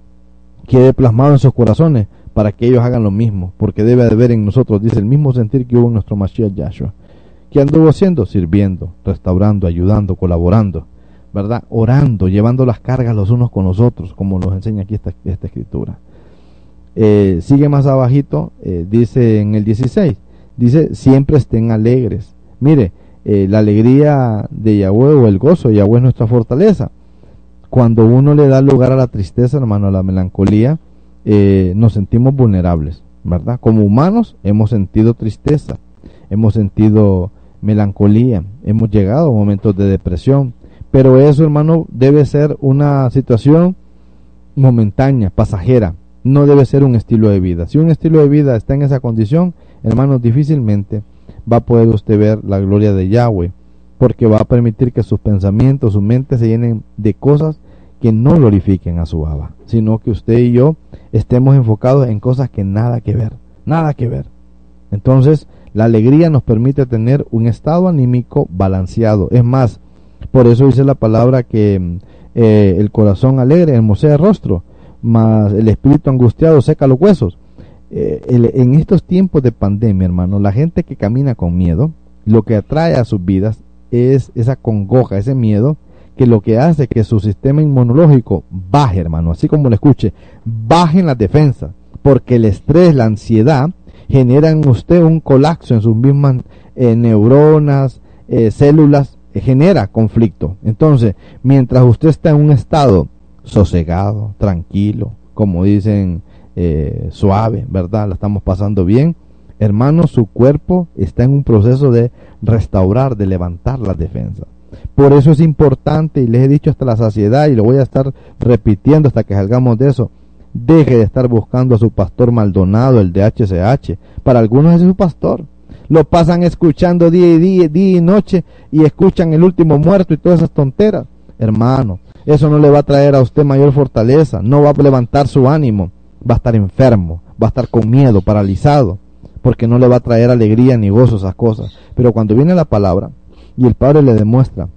quede plasmado en sus corazones, para que ellos hagan lo mismo, porque debe de haber en nosotros, dice, el mismo sentir que hubo en nuestro Mashiach Yahshua. ¿Qué anduvo haciendo? Sirviendo, restaurando, ayudando, colaborando, ¿verdad? Orando, llevando las cargas los unos con los otros, como nos enseña aquí esta, esta escritura. Eh, sigue más abajito, eh, dice en el dieciséis, dice, siempre estén alegres. Mire, eh, la alegría de Yahweh o el gozo de Yahweh es nuestra fortaleza. Cuando uno le da lugar a la tristeza, hermano, a la melancolía, eh, nos sentimos vulnerables, ¿verdad? Como humanos hemos sentido tristeza, hemos sentido melancolía, hemos llegado a momentos de depresión, pero eso, hermano, debe ser una situación momentánea, pasajera, no debe ser un estilo de vida. Si un estilo de vida está en esa condición, hermano, difícilmente va a poder usted ver la gloria de Yahweh, porque va a permitir que sus pensamientos, su mente se llenen de cosas que no glorifiquen a su Abba, sino que usted y yo estemos enfocados en cosas que nada que ver, nada que ver. Entonces, la alegría nos permite tener un estado anímico balanceado. Es más, por eso dice la palabra que eh, el corazón alegre hermosea el rostro, mas el espíritu angustiado seca los huesos. Eh, el, en estos tiempos de pandemia, hermano, la gente que camina con miedo, lo que atrae a sus vidas es esa congoja, ese miedo, que lo que hace que su sistema inmunológico baje, hermano, así como lo escuche, bajen las defensas, porque el estrés, la ansiedad, generan en usted un colapso en sus mismas eh, neuronas, eh, células, eh, genera conflicto. Entonces, mientras usted está en un estado sosegado, tranquilo, como dicen, eh, suave, ¿verdad? La estamos pasando bien, hermano, su cuerpo está en un proceso de restaurar, de levantar las defensas. Por eso es importante, y les he dicho hasta la saciedad, y lo voy a estar repitiendo hasta que salgamos de eso, deje de estar buscando a su pastor Maldonado, el de H C H. Para algunos es su pastor. Lo pasan escuchando día y día, día y noche, y escuchan el último muerto y todas esas tonteras. Hermano, eso no le va a traer a usted mayor fortaleza, no va a levantar su ánimo, va a estar enfermo, va a estar con miedo, paralizado, porque no le va a traer alegría ni gozo esas cosas. Pero cuando viene la palabra, y el Padre le demuestra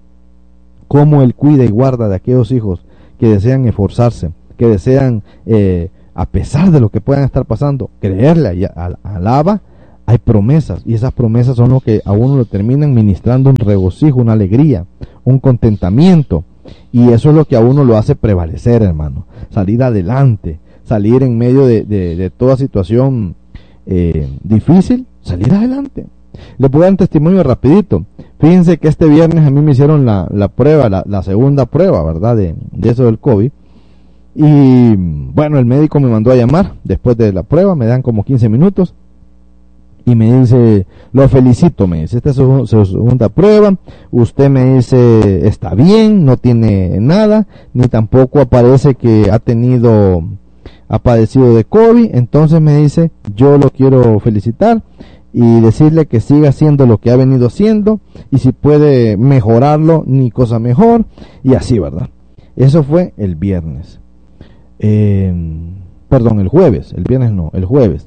cómo Él cuida y guarda de aquellos hijos que desean esforzarse, que desean, eh, a pesar de lo que puedan estar pasando, creerle al Abba, hay promesas, y esas promesas son lo que a uno lo terminan ministrando un regocijo, una alegría, un contentamiento, y eso es lo que a uno lo hace prevalecer, hermano, salir adelante, salir en medio de, de, de toda situación eh, difícil, salir adelante. Les voy a dar un testimonio rapidito. Fíjense que este viernes a mí me hicieron la, la prueba, la, la segunda prueba, ¿verdad? De, de eso del COVID. Y bueno, el médico me mandó a llamar después de la prueba, me dan como quince minutos. Y me dice, lo felicito, me dice, esta es su, su segunda prueba, usted me dice, está bien, no tiene nada, ni tampoco aparece que ha tenido, ha padecido de COVID, entonces me dice, yo lo quiero felicitar y decirle que siga haciendo lo que ha venido haciendo, y si puede mejorarlo, ni cosa mejor, y así, ¿verdad? Eso fue el viernes, eh, perdón, el jueves, el viernes no, el jueves.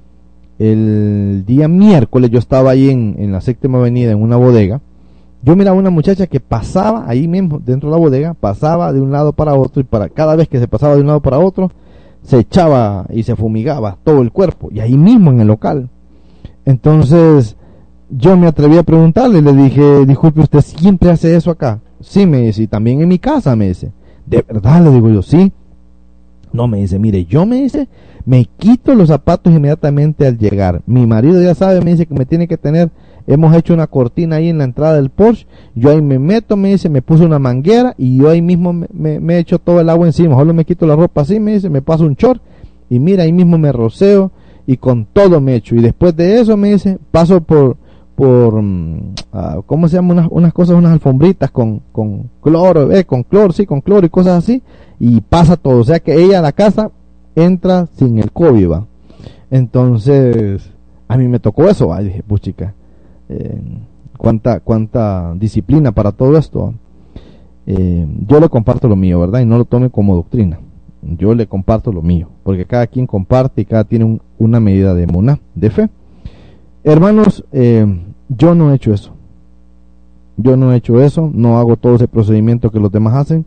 El día miércoles yo estaba ahí en, en la Séptima Avenida en una bodega. Yo miraba una muchacha que pasaba ahí mismo dentro de la bodega, pasaba de un lado para otro, y para cada vez que se pasaba de un lado para otro se echaba y se fumigaba todo el cuerpo, y ahí mismo en el local. Entonces yo me atreví a preguntarle, le dije, disculpe, ¿usted siempre hace eso acá? Sí, me dice, y también en mi casa, me dice. ¿De verdad? Le digo yo, sí. No, me dice, mire, yo me dice, me quito los zapatos inmediatamente al llegar. Mi marido ya sabe, me dice que me tiene que tener, hemos hecho una cortina ahí en la entrada del Porsche, yo ahí me meto, me dice, me puse una manguera y yo ahí mismo me, me, me echo todo el agua encima, solo me quito la ropa así, me dice, me paso un short y mira, ahí mismo me roceo y con todo me echo. Y después de eso, me dice, paso por, por, uh, ¿cómo se llama? Unas, unas cosas, unas alfombritas con, con cloro, eh, con cloro, sí, con cloro y cosas así, y pasa todo. O sea que ella a la casa entra sin el COVID, va. Entonces, a mí me tocó eso, ay, dije, puchica, eh, cuánta, cuánta disciplina para todo esto. Eh, yo le comparto lo mío, ¿verdad? Y no lo tome como doctrina. Yo le comparto lo mío, porque cada quien comparte y cada tiene un, una medida de emuná, de fe. Hermanos, eh, yo no he hecho eso. Yo no he hecho eso, no hago todo ese procedimiento que los demás hacen.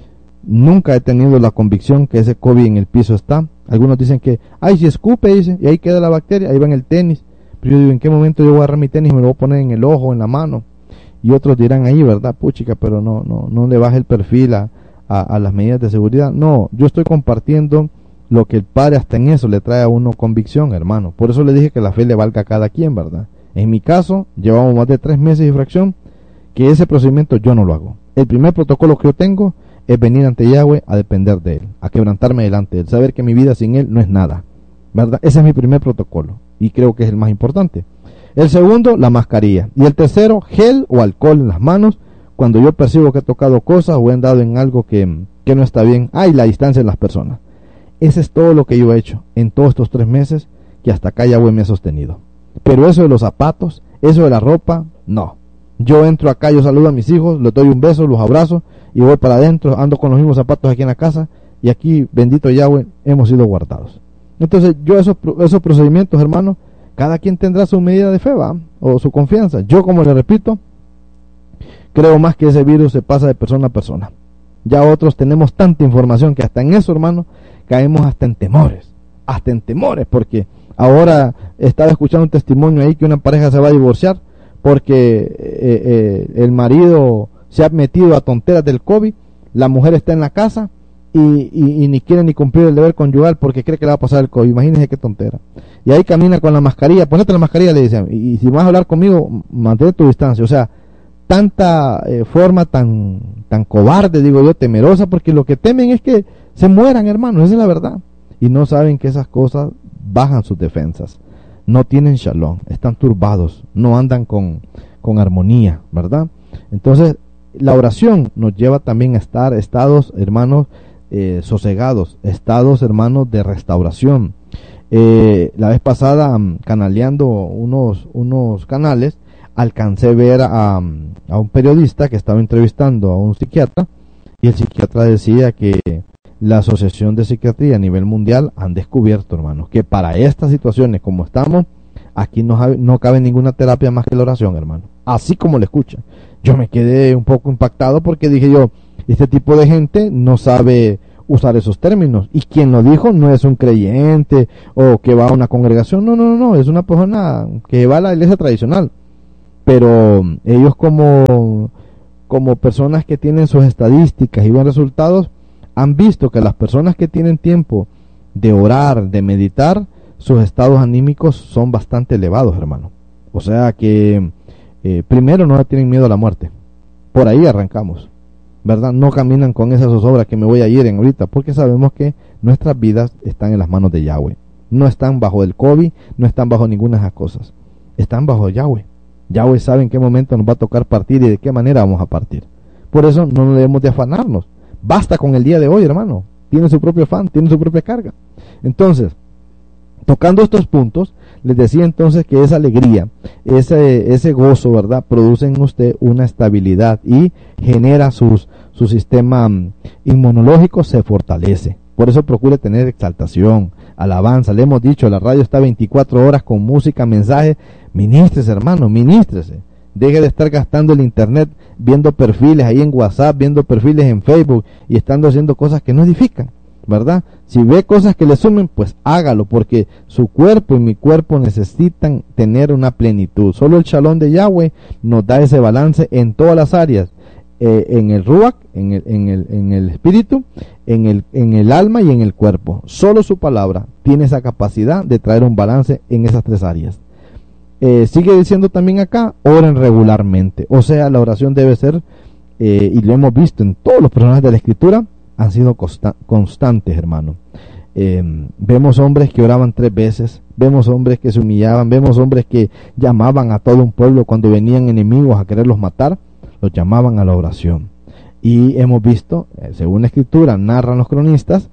Nunca he tenido la convicción que ese COVID en el piso está. Algunos dicen que, ay, si escupe, dice, y ahí queda la bacteria, ahí va en el tenis. Pero yo digo, ¿en qué momento yo voy a agarrar mi tenis y me lo voy a poner en el ojo, en la mano? Y otros dirán ahí, ¿verdad? Puchica, pero no, no, no le baje el perfil a, a, a las medidas de seguridad. No, yo estoy compartiendo lo que el Padre hasta en eso le trae a uno convicción, hermano. Por eso le dije que la fe le valga a cada quien, ¿verdad? En mi caso, llevamos más de tres meses y fracción que ese procedimiento yo no lo hago. El primer protocolo que yo tengo es venir ante Yahweh a depender de Él, a quebrantarme delante de Él, saber que mi vida sin Él no es nada, ¿verdad? Ese es mi primer protocolo y creo que es el más importante. El segundo, la mascarilla. Y el tercero, gel o alcohol en las manos cuando yo percibo que he tocado cosas o he andado en algo que, que no está bien. Ah, y la distancia en las personas. Ese es todo lo que yo he hecho en todos estos tres meses que hasta acá Yahweh me ha sostenido. Pero eso de los zapatos, eso de la ropa, no. Yo entro acá, yo saludo a mis hijos, les doy un beso, los abrazo y voy para adentro, ando con los mismos zapatos aquí en la casa y aquí, bendito Yahweh, hemos sido guardados. Entonces yo esos, esos procedimientos, hermanos, cada quien tendrá su medida de fe, ¿va? O su confianza. Yo, como le repito, creo más que ese virus se pasa de persona a persona. Ya otros tenemos tanta información que hasta en eso, hermano, caemos hasta en temores, hasta en temores, porque ahora estaba escuchando un testimonio ahí que una pareja se va a divorciar porque eh, eh, el marido se ha metido a tonteras del COVID, la mujer está en la casa y, y, y ni quiere ni cumplir el deber conyugal porque cree que le va a pasar el COVID. Imagínense qué tontera. Y ahí camina con la mascarilla, ponete la mascarilla, le dicen, y, y si vas a hablar conmigo, mantén tu distancia. O sea, tanta eh, forma tan tan cobarde, digo yo, temerosa, porque lo que temen es que se mueran, hermanos, esa es la verdad. Y no saben que esas cosas bajan sus defensas. No tienen shalom, están turbados, no andan con, con armonía, ¿verdad? Entonces, la oración nos lleva también a estar estados, hermanos, eh, sosegados, estados, hermanos, de restauración. Eh, la vez pasada, canaleando unos, unos canales, alcancé a ver a, a un periodista que estaba entrevistando a un psiquiatra, y el psiquiatra decía que la Asociación de Psiquiatría a nivel mundial han descubierto, hermanos, que para estas situaciones como estamos, aquí no, no cabe ninguna terapia más que la oración, hermano. Así como le escuchan. Yo me quedé un poco impactado porque dije yo, este tipo de gente no sabe usar esos términos. Y quien lo dijo no es un creyente o que va a una congregación, no, no, no, es una persona que va a la iglesia tradicional. Pero ellos como, como personas que tienen sus estadísticas y buenos resultados, han visto que las personas que tienen tiempo de orar, de meditar, sus estados anímicos son bastante elevados, hermano. O sea que eh, primero no tienen miedo a la muerte. Por ahí arrancamos, ¿verdad? No caminan con esa zozobra que me voy a ir en ahorita, porque sabemos que nuestras vidas están en las manos de Yahweh. No están bajo el COVID, no están bajo ninguna de esas cosas. Están bajo Yahweh. Yahweh sabe en qué momento nos va a tocar partir y de qué manera vamos a partir. Por eso no debemos de afanarnos. Basta con el día de hoy, hermano. Tiene su propio afán, tiene su propia carga. Entonces, tocando estos puntos, les decía entonces que esa alegría, ese, ese gozo, ¿verdad?, produce en usted una estabilidad y genera sus, su sistema inmunológico, se fortalece. Por eso procure tener exaltación, alabanza. Le hemos dicho, la radio está veinticuatro horas con música, mensajes. Ministrese, hermano, ministrese. Deje de estar gastando el internet viendo perfiles ahí en WhatsApp, viendo perfiles en Facebook y estando haciendo cosas que no edifican, ¿verdad? Si ve cosas que le sumen, pues hágalo, porque su cuerpo y mi cuerpo necesitan tener una plenitud. Solo el Shalom de Yahweh nos da ese balance en todas las áreas, eh, en el Ruach, en el, en el, en el espíritu, en el, en el alma y en el cuerpo. Solo su palabra tiene esa capacidad de traer un balance en esas tres áreas. Eh, sigue diciendo también acá, oren regularmente. O sea, la oración debe ser, eh, y lo hemos visto en todos los personajes de la Escritura, han sido consta- constantes, hermano. Eh, vemos hombres que oraban tres veces, vemos hombres que se humillaban, vemos hombres que llamaban a todo un pueblo cuando venían enemigos a quererlos matar, los llamaban a la oración. Y hemos visto, eh, según la Escritura, narran los cronistas,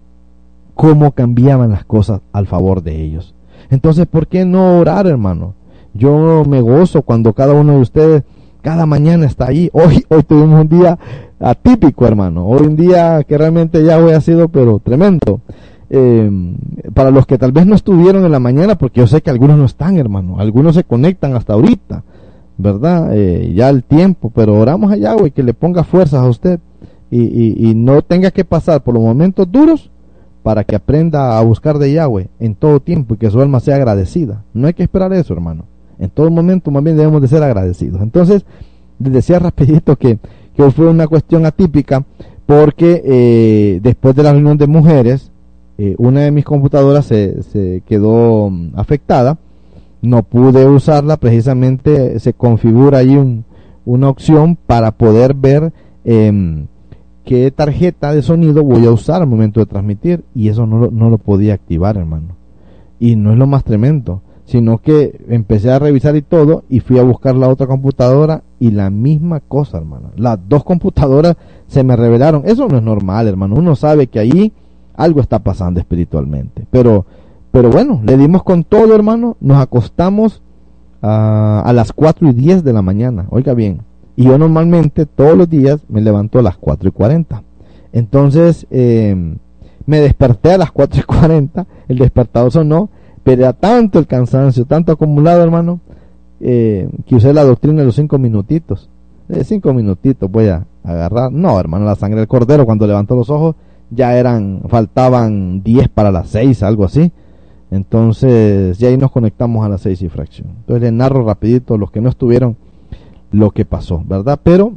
cómo cambiaban las cosas al favor de ellos. Entonces, ¿por qué no orar, hermano? Yo me gozo cuando cada uno de ustedes cada mañana está ahí. Hoy, hoy tuvimos un día atípico, hermano. Hoy un día que realmente Yahweh ha sido, pero tremendo. Eh, para los que tal vez no estuvieron en la mañana, porque yo sé que algunos no están, hermano. Algunos se conectan hasta ahorita, ¿verdad? Eh, ya el tiempo, pero oramos a Yahweh que le ponga fuerzas a usted y, y, y no tenga que pasar por los momentos duros, para que aprenda a buscar de Yahweh en todo tiempo y que su alma sea agradecida. No hay que esperar eso, hermano. En todo momento más bien debemos de ser agradecidos. Entonces, les decía rapidito que, que fue una cuestión atípica porque eh, después de la reunión de mujeres, eh, una de mis computadoras se, se quedó um, afectada. No pude usarla, precisamente se configura ahí un, una opción para poder ver eh, qué tarjeta de sonido voy a usar al momento de transmitir, y eso no lo, no lo podía activar, hermano. Y no es lo más tremendo, sino que empecé a revisar y todo, y fui a buscar la otra computadora, y la misma cosa, hermano. Las dos computadoras se me revelaron. Eso no es normal, hermano. Uno sabe que ahí algo está pasando espiritualmente. Pero, pero bueno, le dimos con todo, hermano. Nos acostamos uh, a las cuatro y diez de la mañana. Oiga bien. Y yo normalmente todos los días me levanto a las cuatro y cuarenta. Entonces eh, me desperté a las cuatro y cuarenta. El despertador sonó, pero era tanto el cansancio, tanto acumulado, hermano, eh, que usé la doctrina de los cinco minutitos. De cinco minutitos voy a agarrar. No, hermano, la sangre del cordero, cuando levantó los ojos, ya eran, faltaban diez para las seis, algo así. Entonces, ya ahí nos conectamos a las seis y fracción. Entonces les narro rapidito, los que no estuvieron, lo que pasó, ¿verdad? Pero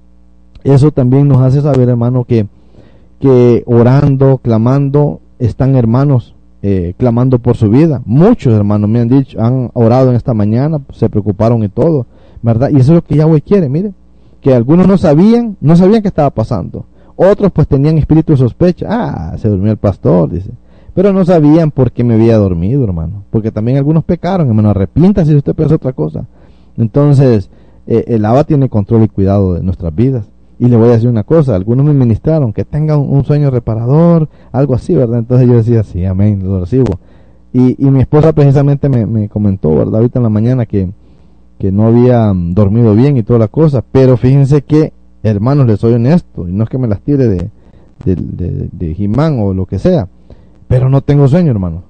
eso también nos hace saber, hermano, que, que orando, clamando, están hermanos eh, clamando por su vida. Muchos hermanos me han dicho, han orado en esta mañana, se preocuparon y todo, ¿verdad? Y eso es lo que Yahweh quiere, mire, que algunos no sabían, no sabían qué estaba pasando. Otros pues tenían espíritu de sospecha. Ah, se durmió el pastor, dice. Pero no sabían por qué me había dormido, hermano. Porque también algunos pecaron, hermano. Arrepiéntase si usted piensa otra cosa. Entonces, eh, el Abba tiene control y cuidado de nuestras vidas. Y le voy a decir una cosa, algunos me ministraron que tenga un, un sueño reparador, algo así, ¿verdad? Entonces yo decía, sí, amén, lo recibo. Y, y mi esposa precisamente me, me comentó, ¿verdad? Ahorita en la mañana que, que no había um, dormido bien y toda la cosa. Pero fíjense que, hermanos, les soy honesto, y no es que me las tire de, de, de, de He-Man o lo que sea, pero no tengo sueño, hermano.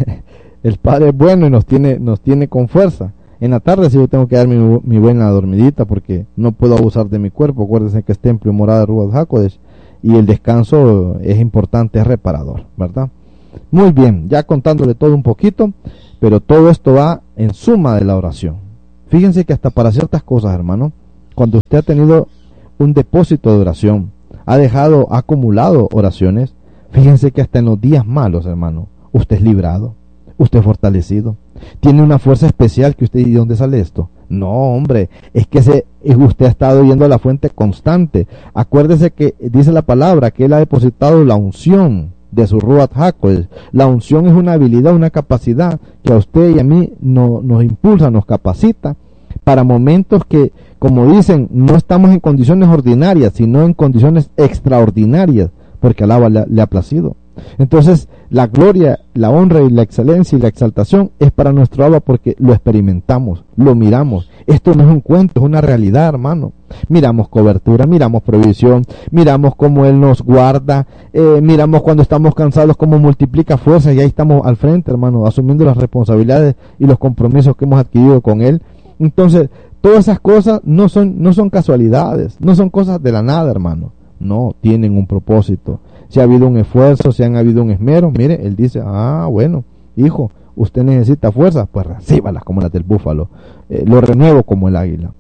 El Padre es bueno y nos tiene, nos tiene con fuerza. En la tarde sí yo tengo que dar mi, mi buena dormidita porque no puedo abusar de mi cuerpo. Acuérdense que es templo y morada de Ruach HaKodesh. y el descanso es importante, es reparador, ¿verdad? Muy bien, ya contándole todo un poquito, pero todo esto va en suma de la oración. Fíjense que hasta para ciertas cosas, hermano, cuando usted ha tenido un depósito de oración, ha dejado, ha acumulado oraciones, fíjense que hasta en los días malos, hermano, usted es librado, usted es fortalecido, tiene una fuerza especial que usted, ¿y de dónde sale esto? No, hombre, es que se, usted ha estado yendo a la fuente constante. Acuérdese que dice la palabra que él ha depositado la unción de su Ruach HaKodesh. La unción es una habilidad, una capacidad que a usted y a mí no, nos impulsa, nos capacita para momentos que, como dicen, no estamos en condiciones ordinarias, sino en condiciones extraordinarias, porque alaba le, le ha placido. Entonces, la gloria, la honra y la excelencia y la exaltación es para nuestro Abba porque lo experimentamos, lo miramos. Esto no es un cuento, es una realidad, hermano. Miramos cobertura, miramos provisión, miramos cómo Él nos guarda, eh, miramos cuando estamos cansados cómo multiplica fuerzas y ahí estamos al frente, hermano, asumiendo las responsabilidades y los compromisos que hemos adquirido con Él. Entonces, todas esas cosas no son, no son casualidades, no son cosas de la nada, hermano. No, tienen un propósito. Si ha habido un esfuerzo, si han habido un esmero, mire, Él dice, ah, bueno, hijo, usted necesita fuerza, pues recíbalas como las del búfalo, eh, lo renuevo como el águila.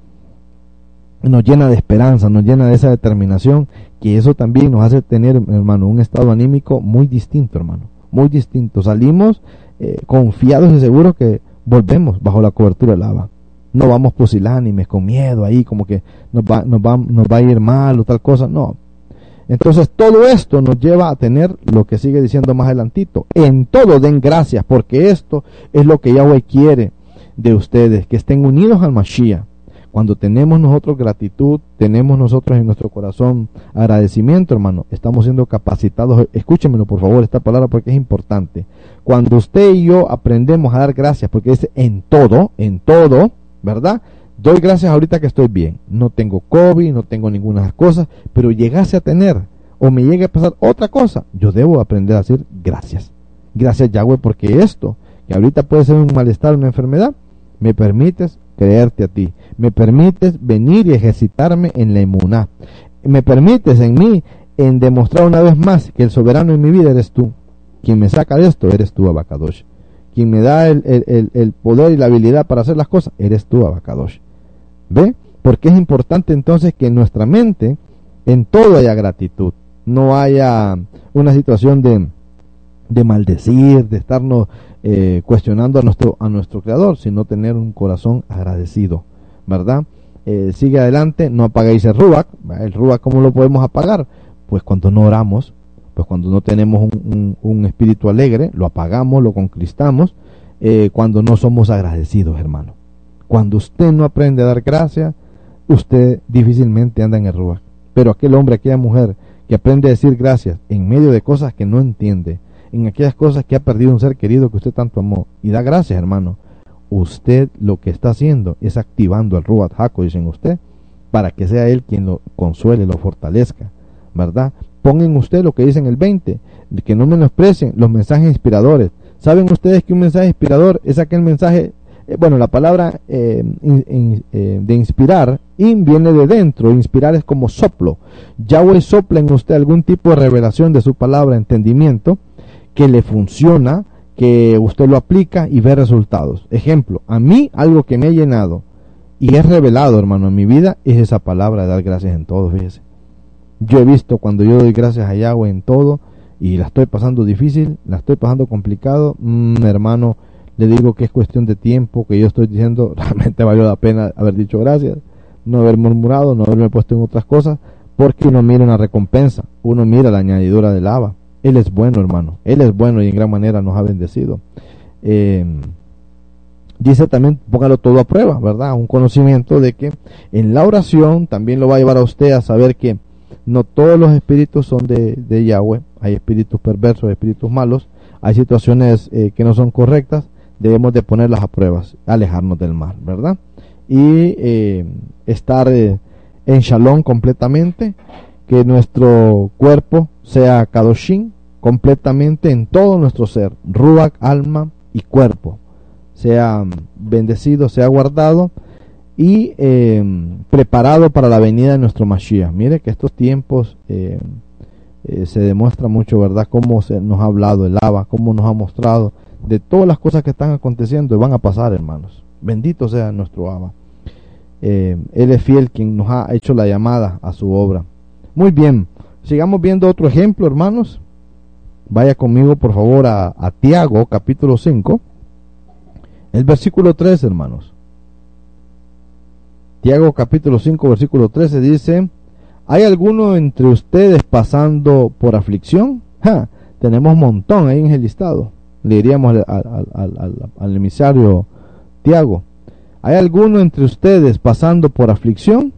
Nos llena de esperanza, nos llena de esa determinación, que eso también nos hace tener, hermano, un estado anímico muy distinto, hermano, muy distinto. Salimos eh, confiados y seguros que volvemos bajo la cobertura del Abba. No vamos pusilánimes, con miedo ahí, como que nos va, nos va, nos va a ir mal o tal cosa, no. Entonces todo esto nos lleva a tener lo que sigue diciendo más adelantito. En todo den gracias, porque esto es lo que Yahweh quiere de ustedes, que estén unidos al Mashiach. Cuando tenemos nosotros gratitud, tenemos nosotros en nuestro corazón agradecimiento, hermano, estamos siendo capacitados. Escúchenmelo por favor esta palabra porque es importante. Cuando usted y yo aprendemos a dar gracias, porque dice en todo, en todo, ¿verdad? Doy gracias ahorita que estoy bien, no tengo COVID, no tengo ninguna de las cosas, pero llegase a tener o me llegue a pasar otra cosa, yo debo aprender a decir gracias. Gracias Yahweh porque esto, que ahorita puede ser un malestar, una enfermedad, me permites creerte a ti, me permites venir y ejercitarme en la emuná, me permites en mí en demostrar una vez más que el soberano en mi vida eres tú, quien me saca de esto eres tú, Abba Kadosh. Quien me da el, el, el poder y la habilidad para hacer las cosas, eres tú, Abba Kadosh. ¿Ve? Porque es importante entonces que en nuestra mente, en todo haya gratitud. No haya una situación de, de maldecir, de estarnos eh, cuestionando a nuestro, a nuestro Creador, sino tener un corazón agradecido, ¿verdad? Eh, sigue adelante, no apaguéis el Ruach. El Ruach, ¿cómo lo podemos apagar? Pues cuando no oramos. Pues cuando no tenemos un, un, un espíritu alegre, lo apagamos, lo conquistamos, eh, cuando no somos agradecidos, hermano. Cuando usted no aprende a dar gracias, usted difícilmente anda en el Ruach. Pero aquel hombre, aquella mujer que aprende a decir gracias en medio de cosas que no entiende, en aquellas cosas que ha perdido un ser querido que usted tanto amó, y da gracias, hermano, usted lo que está haciendo es activando el Ruach HaKodesh en usted, para que sea Él quien lo consuele, lo fortalezca, ¿verdad? Pongan usted lo que dice en el veinte, que no menosprecien los mensajes inspiradores. ¿Saben ustedes que un mensaje inspirador es aquel mensaje, eh, bueno, la palabra eh, in, in, eh, de inspirar, in viene de dentro, inspirar es como soplo. Yahweh sopla en usted algún tipo de revelación de su palabra, entendimiento, que le funciona, que usted lo aplica y ve resultados. Ejemplo, a mí algo que me ha llenado y es revelado, hermano, en mi vida, es esa palabra de dar gracias en todo, fíjese. Yo he visto cuando yo doy gracias a Yahweh en todo y la estoy pasando difícil, la estoy pasando complicado, mmm, hermano, le digo que es cuestión de tiempo, que yo estoy diciendo, realmente valió la pena haber dicho gracias, no haber murmurado, no haberme puesto en otras cosas, porque uno mira una recompensa, uno mira la añadidura del Abba. Él es bueno, hermano, Él es bueno y en gran manera nos ha bendecido. Eh, dice también, póngalo todo a prueba, ¿verdad? Un conocimiento de que en la oración también lo va a llevar a usted a saber que no todos los espíritus son de, de Yahweh, hay espíritus perversos, espíritus malos, hay situaciones eh, que no son correctas, debemos de ponerlas a pruebas, alejarnos del mal, ¿verdad? Y eh, estar eh, en Shalom completamente, que nuestro cuerpo sea Kadoshim completamente en todo nuestro ser, Ruach, alma y cuerpo, sea bendecido, sea guardado y eh, preparado para la venida de nuestro Mashiach. Mire que estos tiempos eh, eh, se demuestra mucho, ¿verdad?, cómo se nos ha hablado el Abba, cómo nos ha mostrado de todas las cosas que están aconteciendo y van a pasar, hermanos. Bendito sea nuestro Abba. Eh, él es fiel, quien nos ha hecho la llamada a su obra. Muy bien, sigamos viendo otro ejemplo, hermanos. Vaya conmigo, por favor, a, a Tiago, capítulo cinco, el versículo tres, hermanos. Tiago, capítulo cinco, versículo trece, dice: ¿hay alguno entre ustedes pasando por aflicción? Ja, tenemos un montón ahí en el listado. Le diríamos al, al, al, al, al emisario Tiago: ¿hay alguno entre ustedes pasando por aflicción?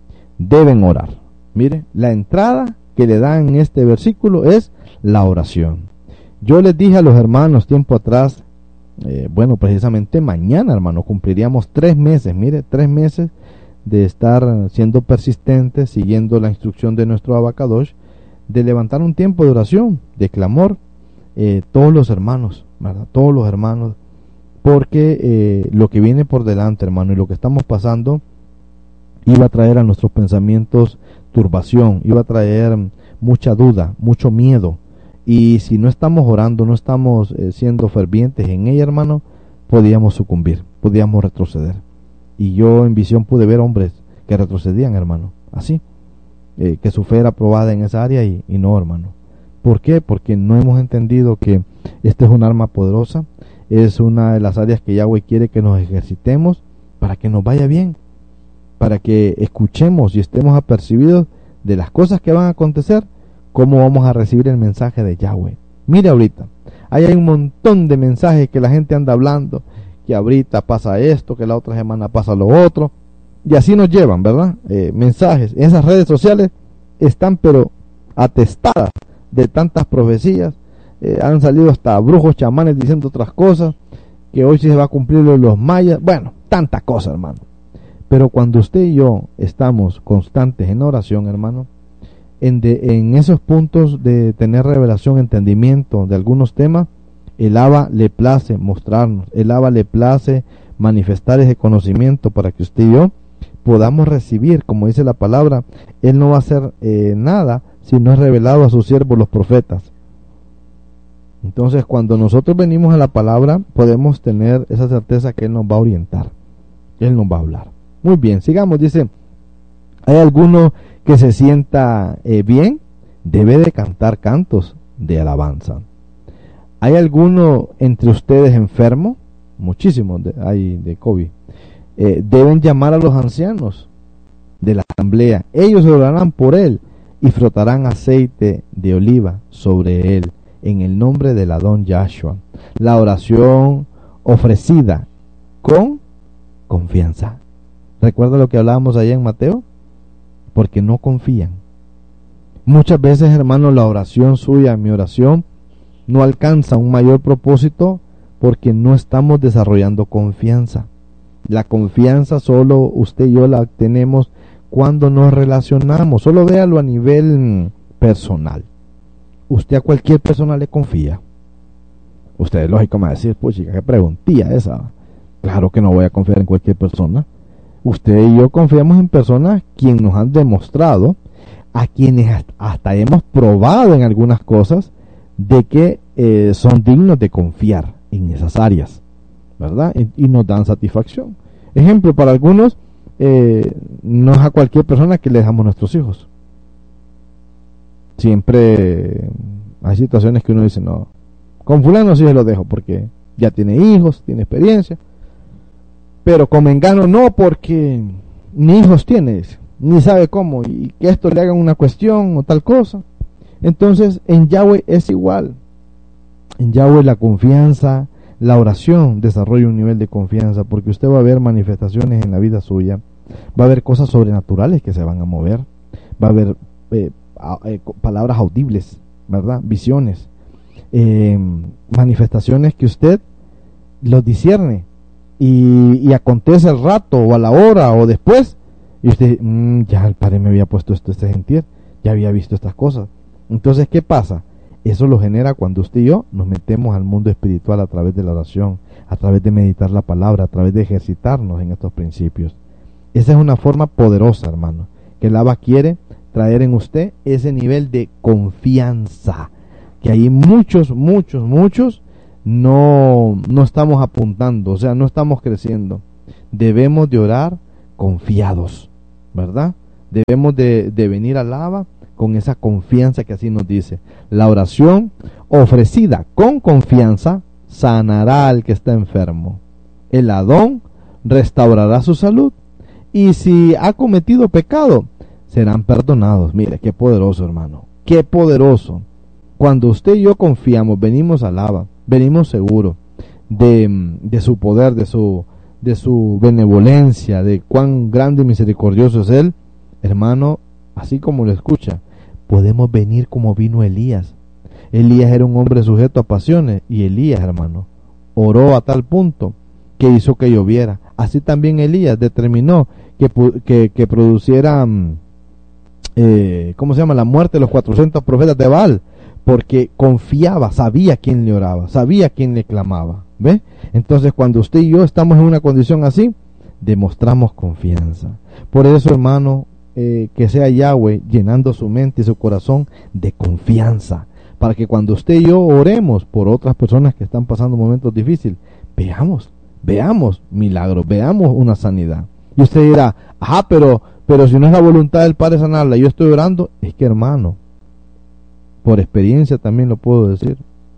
Deben orar. Mire, la entrada que le dan en este versículo es la oración. Yo les dije a los hermanos tiempo atrás, eh, bueno, precisamente mañana, hermano, cumpliríamos tres meses, mire, tres meses de estar siendo persistentes, siguiendo la instrucción de nuestro Abba Kadosh, de levantar un tiempo de oración, de clamor, eh, todos los hermanos, ¿verdad? Todos los hermanos, porque eh, lo que viene por delante, hermano, y lo que estamos pasando, iba a traer a nuestros pensamientos turbación, iba a traer mucha duda, mucho miedo, y si no estamos orando, no estamos eh, siendo fervientes en ella, hermano, podíamos sucumbir, podíamos retroceder. Y yo en visión pude ver hombres que retrocedían, hermano, así, eh, que su fe era probada en esa área y, y no, hermano. ¿Por qué? Porque no hemos entendido que esta es un arma poderosa, es una de las áreas que Yahweh quiere que nos ejercitemos para que nos vaya bien, para que escuchemos y estemos apercibidos de las cosas que van a acontecer, cómo vamos a recibir el mensaje de Yahweh. Mire ahorita, ahí hay un montón de mensajes que la gente anda hablando, que ahorita pasa esto, que la otra semana pasa lo otro, y así nos llevan, ¿verdad? Eh, mensajes, esas redes sociales están pero atestadas de tantas profecías, eh, han salido hasta brujos, chamanes diciendo otras cosas, que hoy sí se va a cumplir lo de los mayas, bueno, tantas cosas, hermano. Pero cuando usted y yo estamos constantes en oración, hermano, en, de, en esos puntos de tener revelación, entendimiento de algunos temas, el Abba le place mostrarnos, el Abba le place manifestar ese conocimiento para que usted y yo podamos recibir, como dice la palabra, Él no va a hacer eh, nada si no es revelado a sus siervos los profetas. Entonces, cuando nosotros venimos a la palabra, podemos tener esa certeza que Él nos va a orientar, Él nos va a hablar. Muy bien, sigamos, dice: ¿hay alguno que se sienta eh, bien? Debe de cantar cantos de alabanza. ¿Hay alguno entre ustedes enfermo? Muchísimos de, hay de COVID. Eh, deben llamar a los ancianos de la asamblea. Ellos orarán por él y frotarán aceite de oliva sobre él en el nombre del Adón Yahshua. La oración ofrecida con confianza. ¿Recuerda lo que hablábamos allá en Mateo? Porque no confían. Muchas veces, hermano, la oración suya, mi oración, no alcanza un mayor propósito porque no estamos desarrollando confianza. La confianza solo usted y yo la tenemos cuando nos relacionamos. Solo véalo a nivel personal. Usted a cualquier persona le confía. Usted es lógico me va a decir, pues chica, qué preguntilla esa. Claro que no voy a confiar en cualquier persona. Usted y yo confiamos en personas quienes nos han demostrado, a quienes hasta, hasta hemos probado en algunas cosas, de que eh, son dignos de confiar en esas áreas, ¿verdad? Y, y nos dan satisfacción. Ejemplo, para algunos, eh, no es a cualquier persona que le dejamos nuestros hijos. Siempre hay situaciones que uno dice, no, con fulano sí se lo dejo porque ya tiene hijos, tiene experiencia, pero con mengano no, porque ni hijos tiene, ni sabe cómo, y que esto le hagan una cuestión o tal cosa. Entonces en Yahweh es igual. En Yahweh la confianza, la oración desarrolla un nivel de confianza, porque usted va a ver manifestaciones en la vida suya, va a haber cosas sobrenaturales que se van a mover, va a haber eh, a, eh, palabras audibles, ¿verdad? Visiones, eh, manifestaciones que usted los discierne y, y acontece al rato o a la hora o después, y usted, mmm, ya el Padre me había puesto esto este gentil, ya había visto estas cosas. Entonces, ¿qué pasa? Eso lo genera cuando usted y yo nos metemos al mundo espiritual a través de la oración, a través de meditar la palabra, a través de ejercitarnos en estos principios. Esa es una forma poderosa, hermano, que el Abba quiere traer en usted ese nivel de confianza que ahí muchos, muchos, muchos no, no estamos apuntando, o sea, no estamos creciendo. Debemos de orar confiados, ¿verdad? Debemos de, de venir al Abba con esa confianza que así nos dice. La oración ofrecida con confianza sanará al que está enfermo. El Adón restaurará su salud. Y si ha cometido pecado, serán perdonados. Mire, qué poderoso, hermano. Qué poderoso. Cuando usted y yo confiamos, venimos al Abba, venimos seguros de, de su poder, de su, de su benevolencia, de cuán grande y misericordioso es Él, hermano, así como lo escucha, podemos venir como vino Elías. Elías era un hombre sujeto a pasiones, y Elías, hermano, oró a tal punto que hizo que lloviera. Así también Elías determinó que, que, que produciera, eh, ¿cómo se llama?, la muerte de los cuatrocientos profetas de Baal, porque confiaba, sabía quién le oraba, sabía quién le clamaba. ¿Ve? Entonces, cuando usted y yo estamos en una condición así, demostramos confianza. Por eso, hermano, eh, que sea Yahweh llenando su mente y su corazón de confianza, para que cuando usted y yo oremos por otras personas que están pasando momentos difíciles, veamos, veamos milagros, veamos una sanidad. Y usted dirá, ajá, pero, pero si no es la voluntad del Padre sanarla, yo estoy orando. Es que, hermano, por experiencia también lo puedo decir,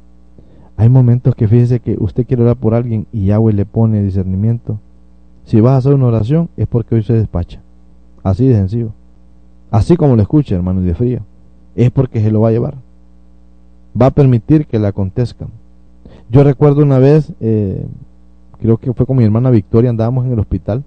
hay momentos que fíjese que usted quiere orar por alguien y Yahweh le pone discernimiento. Si vas a hacer una oración es porque hoy se despacha, así de sencillo, así como lo escucha, hermano, y de frío, es porque se lo va a llevar, va a permitir que le acontezcan. Yo recuerdo una vez, eh, creo que fue con mi hermana Victoria, andábamos en el hospital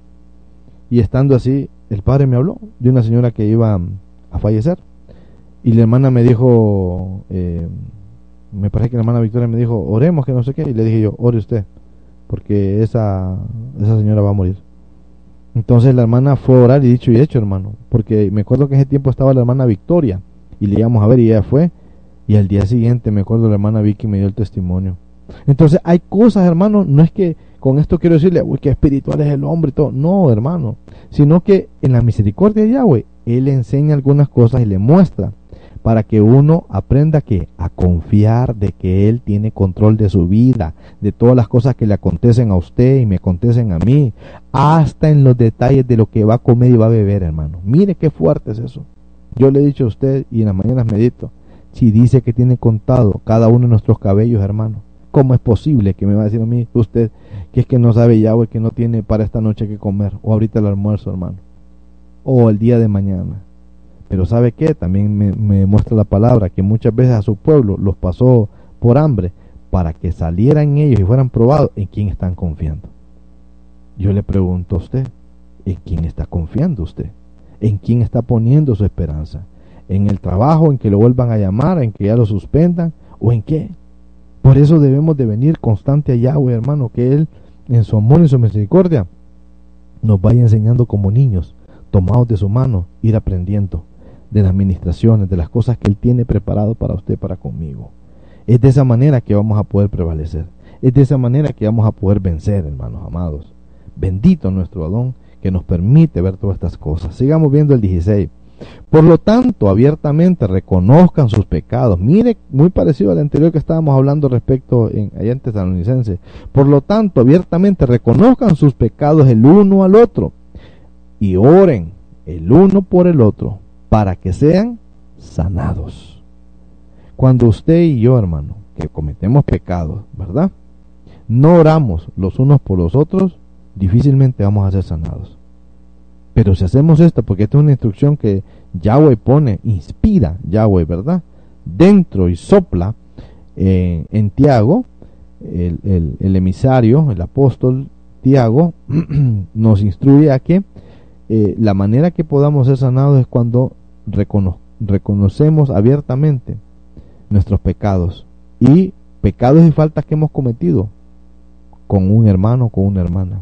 y estando así, el Padre me habló de una señora que iba a fallecer. Y la hermana me dijo, eh, me parece que la hermana Victoria me dijo, oremos, que no sé qué. Y le dije yo, ore usted, porque esa, esa señora va a morir. Entonces la hermana fue a orar, y dicho y hecho, hermano. Porque me acuerdo que en ese tiempo estaba la hermana Victoria, y le íbamos a ver, y ella fue. Y al día siguiente, me acuerdo, la hermana Vicky me dio el testimonio. Entonces hay cosas, hermano, no es que con esto quiero decirle, uy, qué espiritual es el hombre y todo. No, hermano. Sino que en la misericordia de Yahweh, Él le enseña algunas cosas y le muestra, para que uno aprenda que a confiar de que Él tiene control de su vida, de todas las cosas que le acontecen a usted y me acontecen a mí, hasta en los detalles de lo que va a comer y va a beber, hermano. Mire qué fuerte es eso. Yo le he dicho a usted, y en las mañanas medito, si dice que tiene contado cada uno de nuestros cabellos, hermano, ¿cómo es posible que me va a decir a mí usted que es que no sabe Yahweh, que no tiene para esta noche que comer, o ahorita el almuerzo, hermano, o el día de mañana? Pero ¿sabe qué? También me, me muestra la palabra que muchas veces a su pueblo los pasó por hambre para que salieran ellos y fueran probados. ¿En quién están confiando? Yo le pregunto a usted, ¿en quién está confiando usted? ¿En quién está poniendo su esperanza? ¿En el trabajo, en que lo vuelvan a llamar, en que ya lo suspendan, o en qué? Por eso debemos de venir constante a Yahweh, hermano, que Él en su amor y su misericordia nos vaya enseñando como niños, tomados de su mano, ir aprendiendo de las ministraciones, de las cosas que Él tiene preparado para usted, para conmigo. Es de esa manera que vamos a poder prevalecer. Es de esa manera que vamos a poder vencer, hermanos amados. Bendito nuestro Adón, que nos permite ver todas estas cosas. Sigamos viendo el dieciséis. Por lo tanto, abiertamente reconozcan sus pecados. Mire, muy parecido al anterior que estábamos hablando respecto en, allá en Tesalonicenses. Por lo tanto, abiertamente reconozcan sus pecados el uno al otro y oren el uno por el otro, para que sean sanados. Cuando usted y yo, hermano, que cometemos pecados, ¿verdad?, no oramos los unos por los otros, difícilmente vamos a ser sanados. Pero si hacemos esto, porque esta es una instrucción que Yahweh pone, inspira Yahweh, ¿verdad?, dentro y sopla eh, en Tiago, el, el, el emisario, el apóstol Tiago, nos instruye a que eh, la manera que podamos ser sanados es cuando recono reconocemos abiertamente nuestros pecados y pecados y faltas que hemos cometido con un hermano o con una hermana.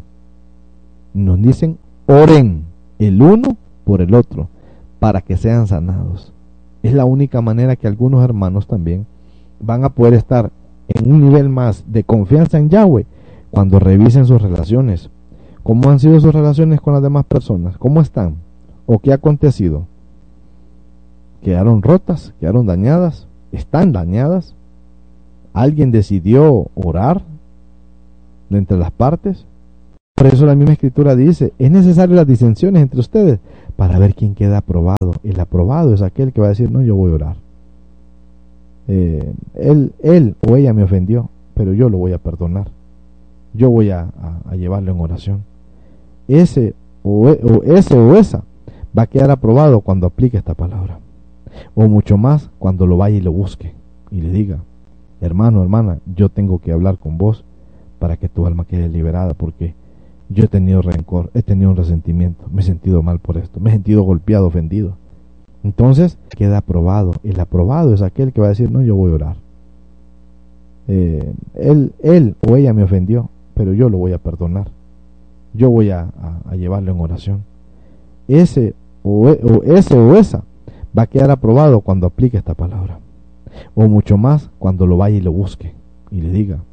Nos dicen, oren el uno por el otro para que sean sanados. Es la única manera que algunos hermanos también van a poder estar en un nivel más de confianza en Yahweh cuando revisen sus relaciones. ¿Cómo han sido sus relaciones con las demás personas? ¿Cómo están? ¿O qué ha acontecido? quedaron rotas, quedaron dañadas, están dañadas. Alguien decidió orar de entre las partes. Por eso la misma escritura dice, es necesario las disensiones entre ustedes para ver quién queda aprobado. El aprobado es aquel que va a decir, no, yo voy a orar. Eh, él, él o ella me ofendió, pero yo lo voy a perdonar. Yo voy a, a, a llevarlo en oración. Ese o, o ese o esa va a quedar aprobado cuando aplique esta palabra. O mucho más cuando lo vaya y lo busque y le diga, hermano, hermana, yo tengo que hablar con vos para que tu alma quede liberada, porque yo he tenido rencor, he tenido un resentimiento, me he sentido mal por esto, me he sentido golpeado, ofendido. Entonces queda aprobado. El aprobado es aquel que va a decir, no, yo voy a orar. Eh, él, él o ella me ofendió, pero yo lo voy a perdonar. Yo voy a, a, a llevarlo en oración. Ese o, o ese o esa va a quedar aprobado cuando aplique esta palabra. O mucho más cuando lo vaya y lo busque y le diga,